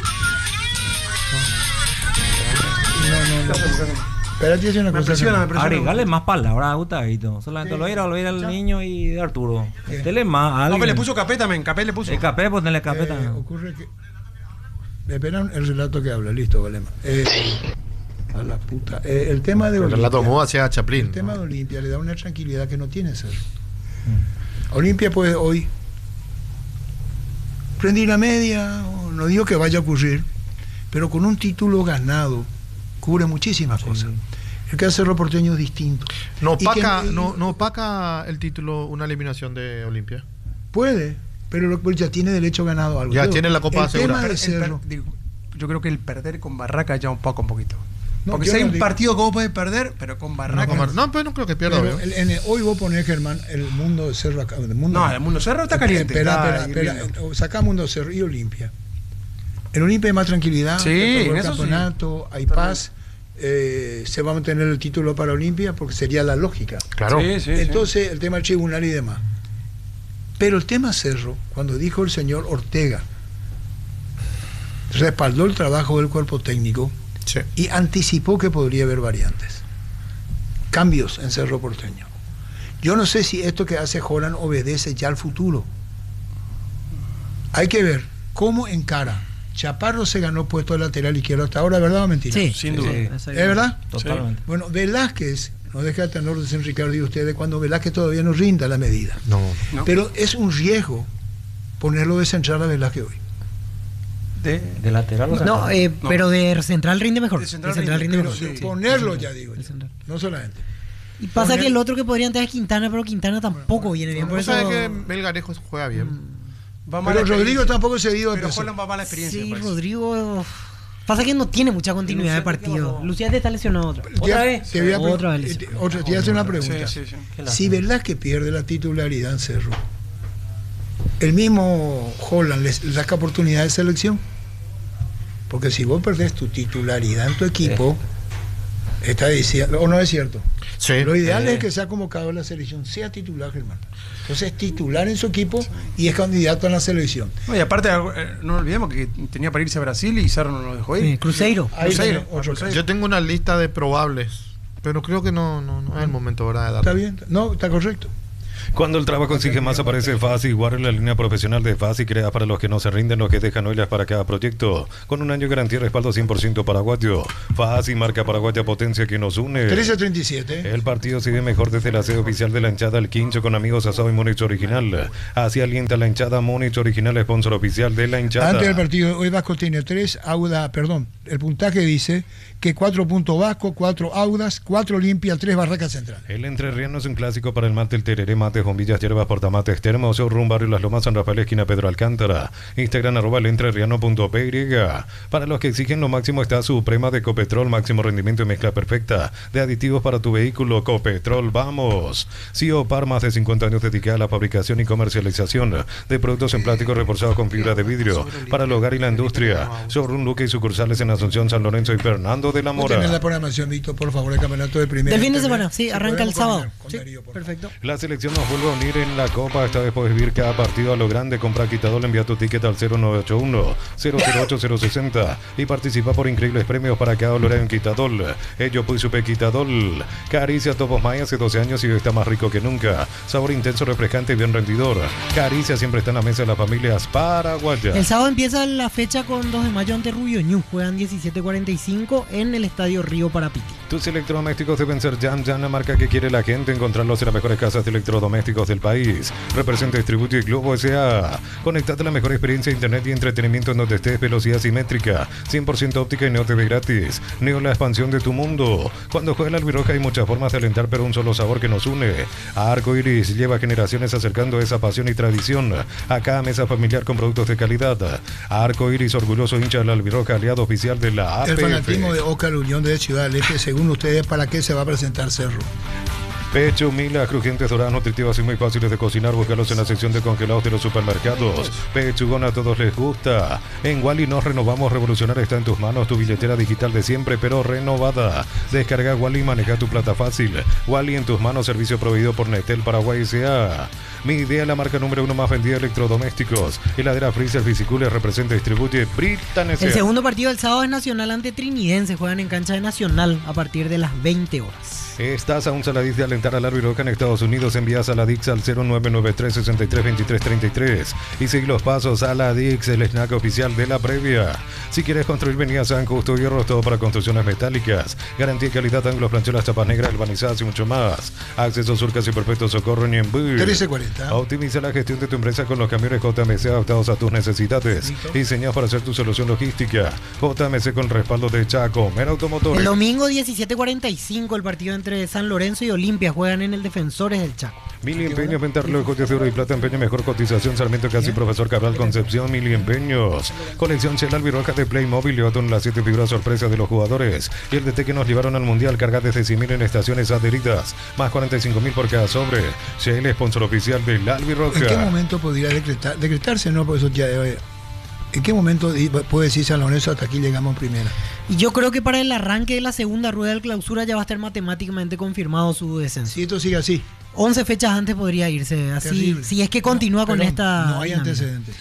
No, no, no. Espérate, es una Me cosa. impresiona, me que- impresiona. Agregarle más palabras a Gustavito. Solamente lo irá, lo irá al niño y de Arturo. Dele más a No, alguien. pero le puso Capé también, Capé le puso. El Capé, ponele Capé Eh, también. ocurre que. Espera el relato que habla, listo, Valema. Eh, a la puta. Eh, el tema de El Olimpia. relato tomó hacia Chaplin. El tema de Olimpia le da una tranquilidad que no tiene ser. Olimpia puede hoy rendir la media, o no digo que vaya a ocurrir, pero con un título ganado cubre muchísimas cosas. El que hace Cerro Porteño es distinto. No Y que- opaca, y- no, no opaca el título una eliminación de Olimpia. Puede, pero lo- pues ya tiene derecho ganado a algo. Ya Pero tiene la Copa el tema asegurada. de El per- Cerro. digo, yo creo que el perder con Barraca ya un poco, un poquito. No, Porque yo si hay no un digo- partido que vos podés perder, pero con Barraca. No, como- no, pero no creo que pierda. Pero ¿veo? el- en el- hoy vos ponés, Germán, el mundo de Cerro acá. El mundo, No, el mundo Cerro está caliente. Espera, está espera, espera. hirviendo. Sacá Mundo Cerro y Olimpia. En Olimpia hay más tranquilidad, Sí, hay en el eso campeonato, hay paz, eh, se va a mantener el título para Olimpia porque sería la lógica. Claro. Sí, sí, Entonces, el tema del tribunal y demás. Pero el tema Cerro, cuando dijo el señor Ortega, respaldó el trabajo del cuerpo técnico y anticipó que podría haber variantes, cambios en Cerro Porteño. Yo no sé si esto que hace Holland obedece ya al futuro. Hay que ver cómo encara. Chaparro se ganó puesto de lateral izquierdo hasta ahora, ¿verdad o mentira? Sí, sin duda. Sí. ¿Es verdad? Totalmente. Bueno, Velázquez, no deja de tener orden Ricardo y ustedes cuando Velázquez todavía no rinda la medida. No. No. Pero es un riesgo ponerlo de central a Velázquez hoy. De, de lateral o sea, No, eh, No. pero de central rinde mejor. De De central central, rinde, rinde, Pero mejor. de Sí. ponerlo Sí. ya digo yo, central. no solamente. Y pasa Poner- que el otro que podría entrar es Quintana, pero Quintana tampoco viene bien. Por ¿No eso. sabe que Melgarejo juega bien? Va mal Pero la Rodrigo experiencia. tampoco se dio de Pero peso. Holland va mala experiencia. Sí, parece. Rodrigo. Pasa que no tiene mucha continuidad de partido. Luciano está lesionado otra vez. Te- ¿Otra vez? Te voy a, pre- Otra vez. te- otra- te voy a hacer una pregunta. Sí, sí, sí. Si Velázquez pierde la titularidad en Cerro, ¿el mismo Holland le saca oportunidad de selección? Porque si vos perdés tu titularidad en tu equipo, está diciendo, o no es cierto. Sí. Lo ideal Eh. es que sea convocado a la selección, sea titular, Germán. Entonces es titular en su equipo y es candidato a la selección. No, y aparte, eh, no olvidemos que tenía para irse a Brasil y Cerro no lo dejó ir. Sí, Cruzeiro. Ahí Cruzeiro. tenés otro caso. Yo tengo una lista de probables, pero creo que no, no, no es el momento, ¿verdad? De darlo. Está bien, no, está correcto. Cuando el trabajo exige más, aparece Fácil. Guarda la línea profesional de Fácil, crea para los que no se rinden, los que dejan huellas para cada proyecto. Con un año de garantía y respaldo cien por ciento paraguayo. Fácil, marca paraguaya, potencia que nos une. trece a treinta y siete. El partido sigue mejor desde la sede oficial de la hinchada El Quincho con amigos asado y Múnich original. Así alienta la hinchada Múnich original, sponsor oficial de la hinchada. Antes del partido, hoy Vasco tiene tres, Auda, perdón, el puntaje dice que cuatro puntos Vasco, cuatro Audas, cuatro Olimpia, tres Barracas Central. El entrerriano es un clásico para el mate, el tereré, mates, bombillas, hierbas, portamates, termos, showroom, barrio Las Lomas, San Rafael, esquina Pedro Alcántara. Instagram, arroba el entrerriano punto p y. Para los que exigen lo máximo está Suprema de Copetrol, máximo rendimiento y mezcla perfecta de aditivos para tu vehículo. Copetrol, vamos. C I O Par, más de cincuenta años dedicada a la fabricación y comercialización de productos en plástico reforzados con fibra de vidrio para el hogar y la industria. Showroom Luque y sucursales en Asunción, San Lorenzo y Fernando de la ¿Vos tenés Mora. la programación, Víctor, por favor, el campeonato de primera? Del fin de Internet? semana, sí, Si arranca el podemos sábado. coordinar con Sí, Darío, por perfecto. La selección nos vuelve a unir en la Copa. Esta vez puedes vivir cada partido a lo grande. Compra Quitadol, envía tu ticket al cero nueve ocho uno, cero cero ocho, cero seis cero y participa por increíbles premios para cada horario en Quitadol. Ello pues supe Quitadol. Caricia Topos Maya hace doce años y hoy está más rico que nunca. Sabor intenso, refrescante y bien rendidor. Caricia siempre está en la mesa de las familias paraguayas. El sábado empieza la fecha con dos de mayo ante Rubio Ñu. Juegan diecisiete cuarenta y cinco en el Estadio Río Parapiti. Tus electrodomésticos deben ser Jam Jam, la marca que quiere la gente. Encontrarlos en las mejores casas de electrodomésticos del país. Representa Distribuye y Globo S A. Conectate a la mejor experiencia de internet y entretenimiento en donde estés. Velocidad simétrica, cien por ciento óptica y no T V gratis. Neo, la expansión de tu mundo. Cuando juega la albirroja hay muchas formas de alentar, pero un solo sabor que nos une. Arco Iris lleva generaciones acercando esa pasión y tradición a cada mesa familiar con productos de calidad. Arco Iris, orgulloso hincha de la albirroja, aliado oficial de la A P El F. fanatismo de Oca, la Unión de Ciudad del Este, según ustedes, ¿para qué se va a presentar Cerro? Pecho, milas, crujientes, doradas, nutritivas y muy fáciles de cocinar. Búscalos en la sección de congelados de los supermercados. Pechugón, a todos les gusta. En Wally nos renovamos. Revolucionar está en tus manos. Tu billetera digital de siempre, pero renovada. Descarga Wally y maneja tu plata fácil. Wally en tus manos. Servicio proveído por Netel Paraguay S A. Mi idea, la marca número uno más vendida de electrodomésticos. Heladera, freezer, Fisicooler, representa y distribuye Britan S A. El segundo partido del sábado es Nacional ante Trinidense. Juegan en cancha de Nacional a partir de las veinte horas. Estás a un saladix de alentar al Albiroca en Estados Unidos. Envías a la Dix al cero nueve nueve tres, seis tres, dos tres tres tres y sigue los pasos a la Dix, el snack oficial de la previa. Si quieres construir, venía a San Justo Hierros, todo para construcciones metálicas. Garantía y calidad, ángulos, planchuelas, chapas negras, albanizadas y mucho más. Acceso Surcas y Perfecto Socorro en Ñembú. trece cuarenta. Optimiza la gestión de tu empresa con los camiones J M C adaptados a tus necesidades. Diseñados para hacer tu solución logística. J M C con el respaldo de Chaco, Mera Automotores. El domingo diecisiete cuarenta y cinco el partido entre San Lorenzo y Olimpia. Juegan en el Defensores del Chaco. Mil Empeños, venta relojes de oro y plata, empeño, mejor cotización, Sarmiento Casi, Profesor Cabral, Concepción, Mil Empeños. Colección Shell Albirroja de Playmobil, llévate las siete figuras sorpresa de los jugadores. Y el D T que nos llevaron al Mundial, carga desde cien mil en estaciones adheridas, más cuarenta y cinco mil por cada sobre. Shell, sponsor oficial del Albirroja. ¿En qué momento podría decretar, decretarse? No, por eso ya... eh, ¿En qué momento di- puede decir San Lorenzo hasta aquí llegamos en primera? Y yo creo que para el arranque de la segunda rueda del clausura ya va a estar matemáticamente confirmado su descenso. Si esto sigue así. once fechas antes podría irse así, Terrible. si es que continúa con Perdón, esta No hay dinámica. antecedentes.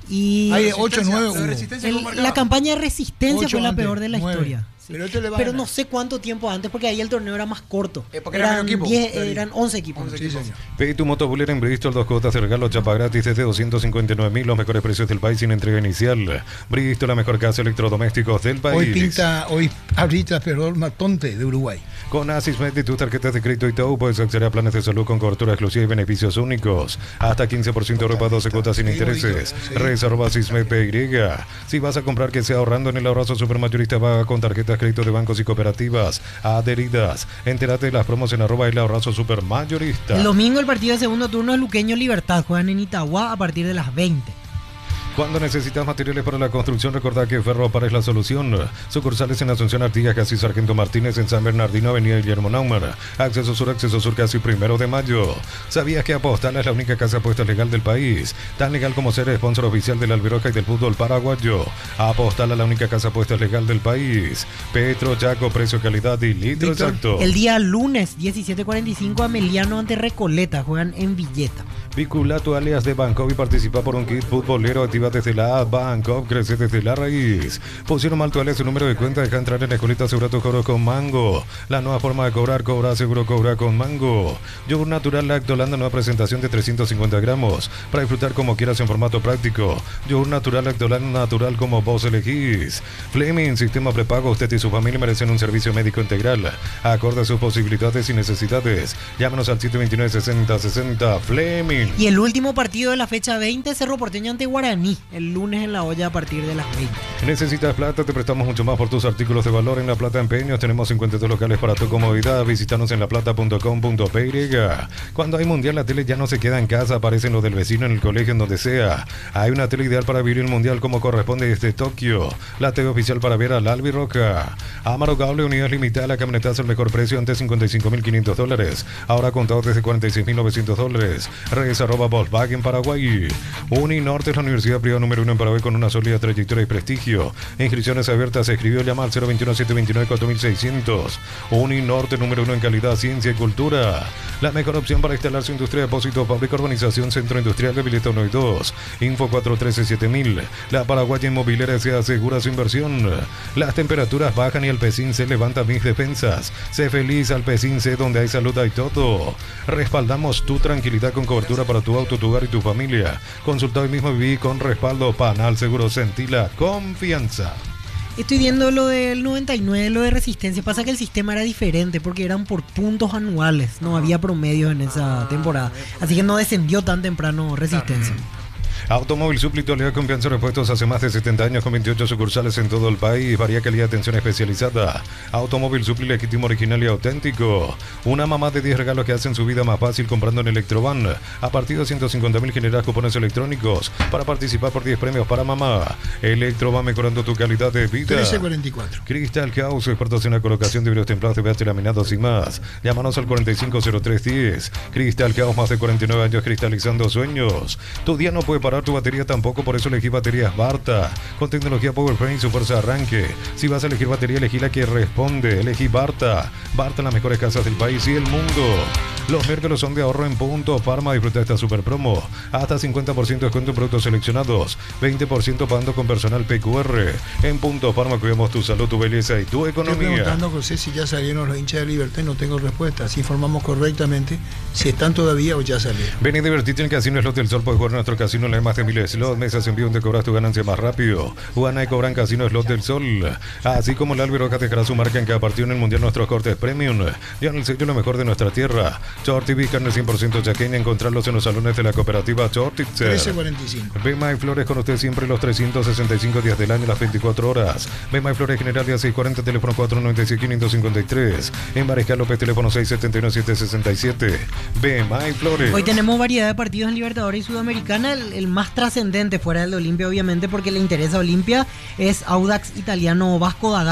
Y Hay ocho, nueve, Lo de hubo. Resistencia el- ¿cómo marcaba? la campaña de Resistencia Ocho fue la antes, peor de la nueve. historia. Sí. Pero este le va a Pero ganar. no sé cuánto tiempo antes, porque ahí el torneo era más corto. Eh, porque era eran, medio equipo. diez, Claro. eran once equipos. once Sí, equipos. señor. Pedí tu moto Buller en Bristol, dos cuotas de regalo, chapa gratis desde doscientos cincuenta y nueve mil, los mejores precios del país sin entrega inicial. Bristol, la mejor casa de electrodomésticos del país. Hoy pinta, hoy arbitra Perol Matonte de Uruguay. Con Asismed y tus tarjetas de crédito y todo puedes acceder a planes de salud con cobertura exclusiva y beneficios únicos. Hasta quince por ciento de repa, doce cuotas sin intereses. Reserva Asismed P Y. Si vas a comprar, que sea ahorrando en el abrazo supermayorista, paga con tarjetas crédito de bancos y cooperativas adheridas. Entérate de las promos en arroba el abrazo supermayorista. El domingo el partido de segundo turno es Luqueño Libertad. Juegan en Itagua a partir de las veinte. Cuando necesitas materiales para la construcción, recordá que Ferropar es la solución. Sucursales en Asunción, Artigas, casi Sargento Martínez, en San Bernardino, Avenida Guillermo Naumer. Acceso Sur, Acceso Sur, casi Primero de Mayo. ¿Sabías que Apostala es la única casa de apuestas legal del país? Tan legal como ser sponsor oficial de la Albiroja y del fútbol paraguayo. Apostala, la única casa de apuestas legal del país. Petro, Chaco, precio, calidad y litro Víctor, exacto. El día lunes diecisiete cuarenta y cinco Ameliano ante Recoleta. Juegan en Villeta. Vincula tu alias de Bancob y participa por un kit futbolero. Activa desde la app Bancob, crece desde la raíz. Pusieron mal tu alias, su número de cuenta, deja entrar en la escuelita, asegura tu cobro con Mango. La nueva forma de cobrar, cobra seguro, cobra con Mango. Yogur natural Lactolanda, nueva presentación de trescientos cincuenta gramos. Para disfrutar como quieras en formato práctico. Yogur natural Lactolanda, natural como vos elegís. Fleming, sistema prepago, usted y su familia merecen un servicio médico integral. Acorde a sus posibilidades y necesidades. Llámanos al siete dos nueve, sesenta sesenta. Fleming. Y el último partido de la fecha veinte, Cerro Porteño ante Guaraní, el lunes en la olla a partir de las veinte. ¿Necesitas plata? Te prestamos mucho más por tus artículos de valor en La Plata Empeños. Tenemos cincuenta y dos locales para tu comodidad. Visítanos en laplata punto com punto p y. Cuando hay mundial, la tele ya no se queda en casa, aparece en lo del vecino, en el colegio, en donde sea. Hay una tele ideal para vivir el mundial como corresponde desde Tokio. La tele oficial para ver al Albi Roca. Amaro Cable, unidades limitadas, la camionetazo al mejor precio, antes cincuenta y cinco mil quinientos dólares. Ahora contado desde cuarenta y seis mil novecientos dólares. Redes arroba Volkswagen Paraguay. Uninorte es la universidad privada número uno en Paraguay con una sólida trayectoria y prestigio. Inscripciones abiertas. Se escribió, llama al cero veintiuno, setecientos veintinueve, cuatro mil seiscientos. Uninorte número uno en calidad, ciencia y cultura. La mejor opción para instalar su industria, depósito, fábrica, urbanización, centro industrial de Vileta uno y dos. Info cuatro uno tres, siete mil. La Paraguaya Inmobiliaria se asegura su inversión. Las temperaturas bajan y Alpecin se levanta mis defensas. Sé feliz, Alpecin, sé donde hay salud hay todo. Respaldamos tu tranquilidad con cobertura para tu auto, tu hogar y tu familia. Consulta hoy mismo y viví con respaldo. Panal Seguro, Sentila confianza. Estoy viendo lo del noventa y nueve, lo de Resistencia. Pasa que el sistema era diferente porque eran por puntos anuales. No había promedios en esa temporada. Así que no descendió tan temprano Resistencia. Automóvil Supli, tu aliado de confianza, repuestos hace más de setenta años con veintiocho sucursales en todo el país. Varía calidad, atención especializada. Automóvil Supli, legítimo, original y auténtico. Una mamá de diez regalos que hacen su vida más fácil comprando en Electroban. A partir de ciento cincuenta mil generas cupones electrónicos para participar por diez premios para mamá. Electroban, mejorando tu calidad de vida. trece cuarenta y cuatro. Crystal House, expertos en la colocación de vidrios templados de V H laminados y más. Llámanos al cuarenta y cinco cero tres diez. Crystal House, más de cuarenta y nueve años cristalizando sueños. Tu día no puede parar, tu batería tampoco, por eso elegí baterías Barta. Con tecnología PowerFrame y su fuerza de arranque. Si vas a elegir batería, elegí la que responde. Elegí Barta. Barta en las mejores casas del país y el mundo. Los miércoles son de ahorro en Punto Farma. Disfruta esta super promo. Hasta cincuenta por ciento de descuento en productos seleccionados. veinte por ciento pagando con personal P Q R. En Punto Farma cuidamos tu salud, tu belleza y tu Estoy economía. preguntando, José, si ya salieron los hinchas de Libertad y no tengo respuesta. Así informamos correctamente si están todavía o ya salieron. Ven y divertirte en el Casino Slot del Sol. Puedes jugar en nuestro casino en la más de miles de slots, mesas en vivo donde cobras tu ganancia más rápido. Juana y cobran Casino Slot del Sol. Así como el Albi Roca dejará su marca en cada partido en el Mundial nuestros cortes premium. Ya en el sello lo mejor de nuestra tierra. Short T V, carne cien por ciento chaqueña. Encontrarlos en los salones de la cooperativa Shortitzer. trece cuarenta y cinco. Bema y Flores con usted siempre los trescientos sesenta y cinco días del año, las veinticuatro horas. Bema y Flores General día seiscientos cuarenta, teléfono cuatro nueve seis, quinientos cincuenta y tres. En Mariscal López, teléfono seis siete nueve, siete seis siete. Bema y Flores. Hoy tenemos variedad de partidos en Libertadores y Sudamericana. El, el más trascendente fuera del de Olimpia, obviamente, porque le interesa a Olimpia, es Audax Italiano Vasco da Gama.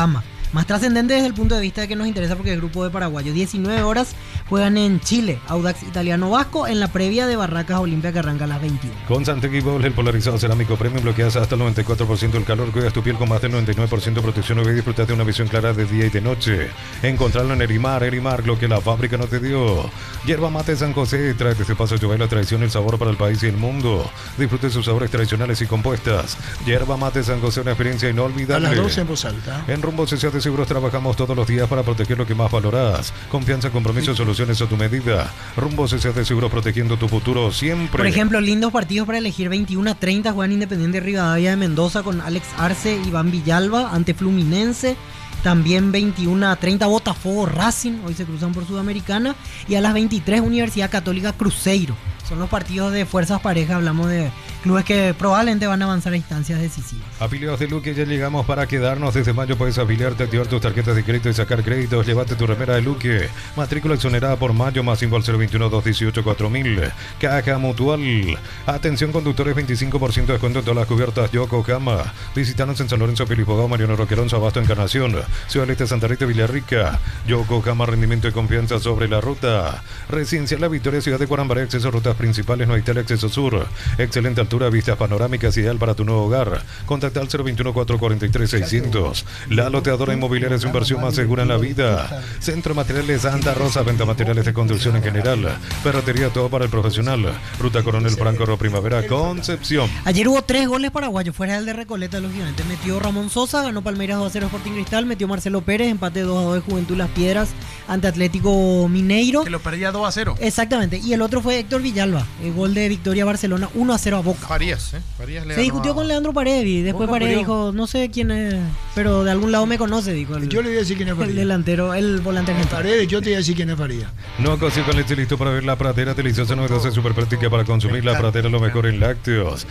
más trascendente desde el punto de vista de que nos interesa porque es grupo de paraguayos. diecinueve horas juegan en Chile, Audax Italiano Vasco, en la previa de Barracas Olimpia que arranca a las veintiuno. Con Santegui Bowl, el polarizado cerámico premium, bloqueas hasta el noventa y cuatro por ciento del calor, cuidas tu piel con más del noventa y nueve por ciento de protección U V y disfrutas de una visión clara de día y de noche. Encontrarlo en Erimar, Erimar, lo que la fábrica no te dio. Yerba Mate San José, trae desde Paso Chubay la tradición y el sabor para el país y el mundo. Disfrute sus sabores tradicionales y compuestas. Yerba Mate San José, una experiencia inolvidable. A las doce en voz alta. En Rumbo C C A de Seguros trabajamos todos los días para proteger lo que más valorás. Confianza, compromiso, soluciones a tu medida. Rumbo C C A de Seguros, protegiendo tu futuro siempre. Por ejemplo, lindos partidos para elegir. veintiuno a treinta juegan Independiente Rivadavia de Mendoza con Alex Arce, Iván Villalba ante Fluminense. También veintiuno a treinta Botafogo Racing, hoy se cruzan por Sudamericana. Y a las veintitrés Universidad Católica Cruzeiro. Son los partidos de fuerzas parejas, hablamos de clubes que probablemente van a avanzar a instancias decisivas. Afiliados de Luque, ya llegamos para quedarnos. Desde mayo puedes afiliarte, activar tus tarjetas de crédito y sacar créditos. Llévate tu remera de Luque. Matrícula exonerada por mayo, más cinco al cero veintiuno, dos dieciocho, cuatro mil. Caja Mutual. Atención conductores, veinticinco por ciento de descuento en todas las cubiertas Yokohama. Visítanos en San Lorenzo, Pilipogao, Mariano Roquerón, Abasto, Encarnación. Ciudad Este, Santa Rita, Villarrica. Yokohama, rendimiento y confianza sobre la ruta. Residencial La Victoria, Ciudad de Cuarambaré, acceso a rutas principales, no hay tele, acceso sur. Excelente altura, vistas panorámicas, ideal para tu nuevo hogar. Contacta al cero veintiuno, cuatrocientos cuarenta y tres, seiscientos. La Loteadora Inmobiliaria es su inversión más segura en la vida. Centro Materiales Santa Rosa, venta materiales de construcción en general. Ferretería, todo para el profesional. Ruta Coronel Franco, Ro Primavera, Concepción. Ayer hubo tres goles paraguayos, fuera el de Recoleta, lógicamente. Metió Ramón Sosa, ganó Palmeiras dos a cero Sporting Cristal, metió Marcelo Pérez, empate dos a dos de Juventud Las Piedras ante Atlético Mineiro. Que lo perdía dos a cero. Exactamente, y el otro fue Héctor Villalba, el gol de Victoria Barcelona, uno a cero a Boca. Farías, ¿eh? Farías le Se discutió a... con Leandro Paredes y después Paredes dijo, no sé quién es, pero de algún lado me conoce, dijo. El, yo le voy a decir quién es Farías. El delantero, el volante argentino. Paredes, yo te voy a decir quién es Farías. No cocina con leche, listo para ver la pradera, deliciosa, novedosa, súper práctica para consumir. La pradera, lo mejor en lácteos.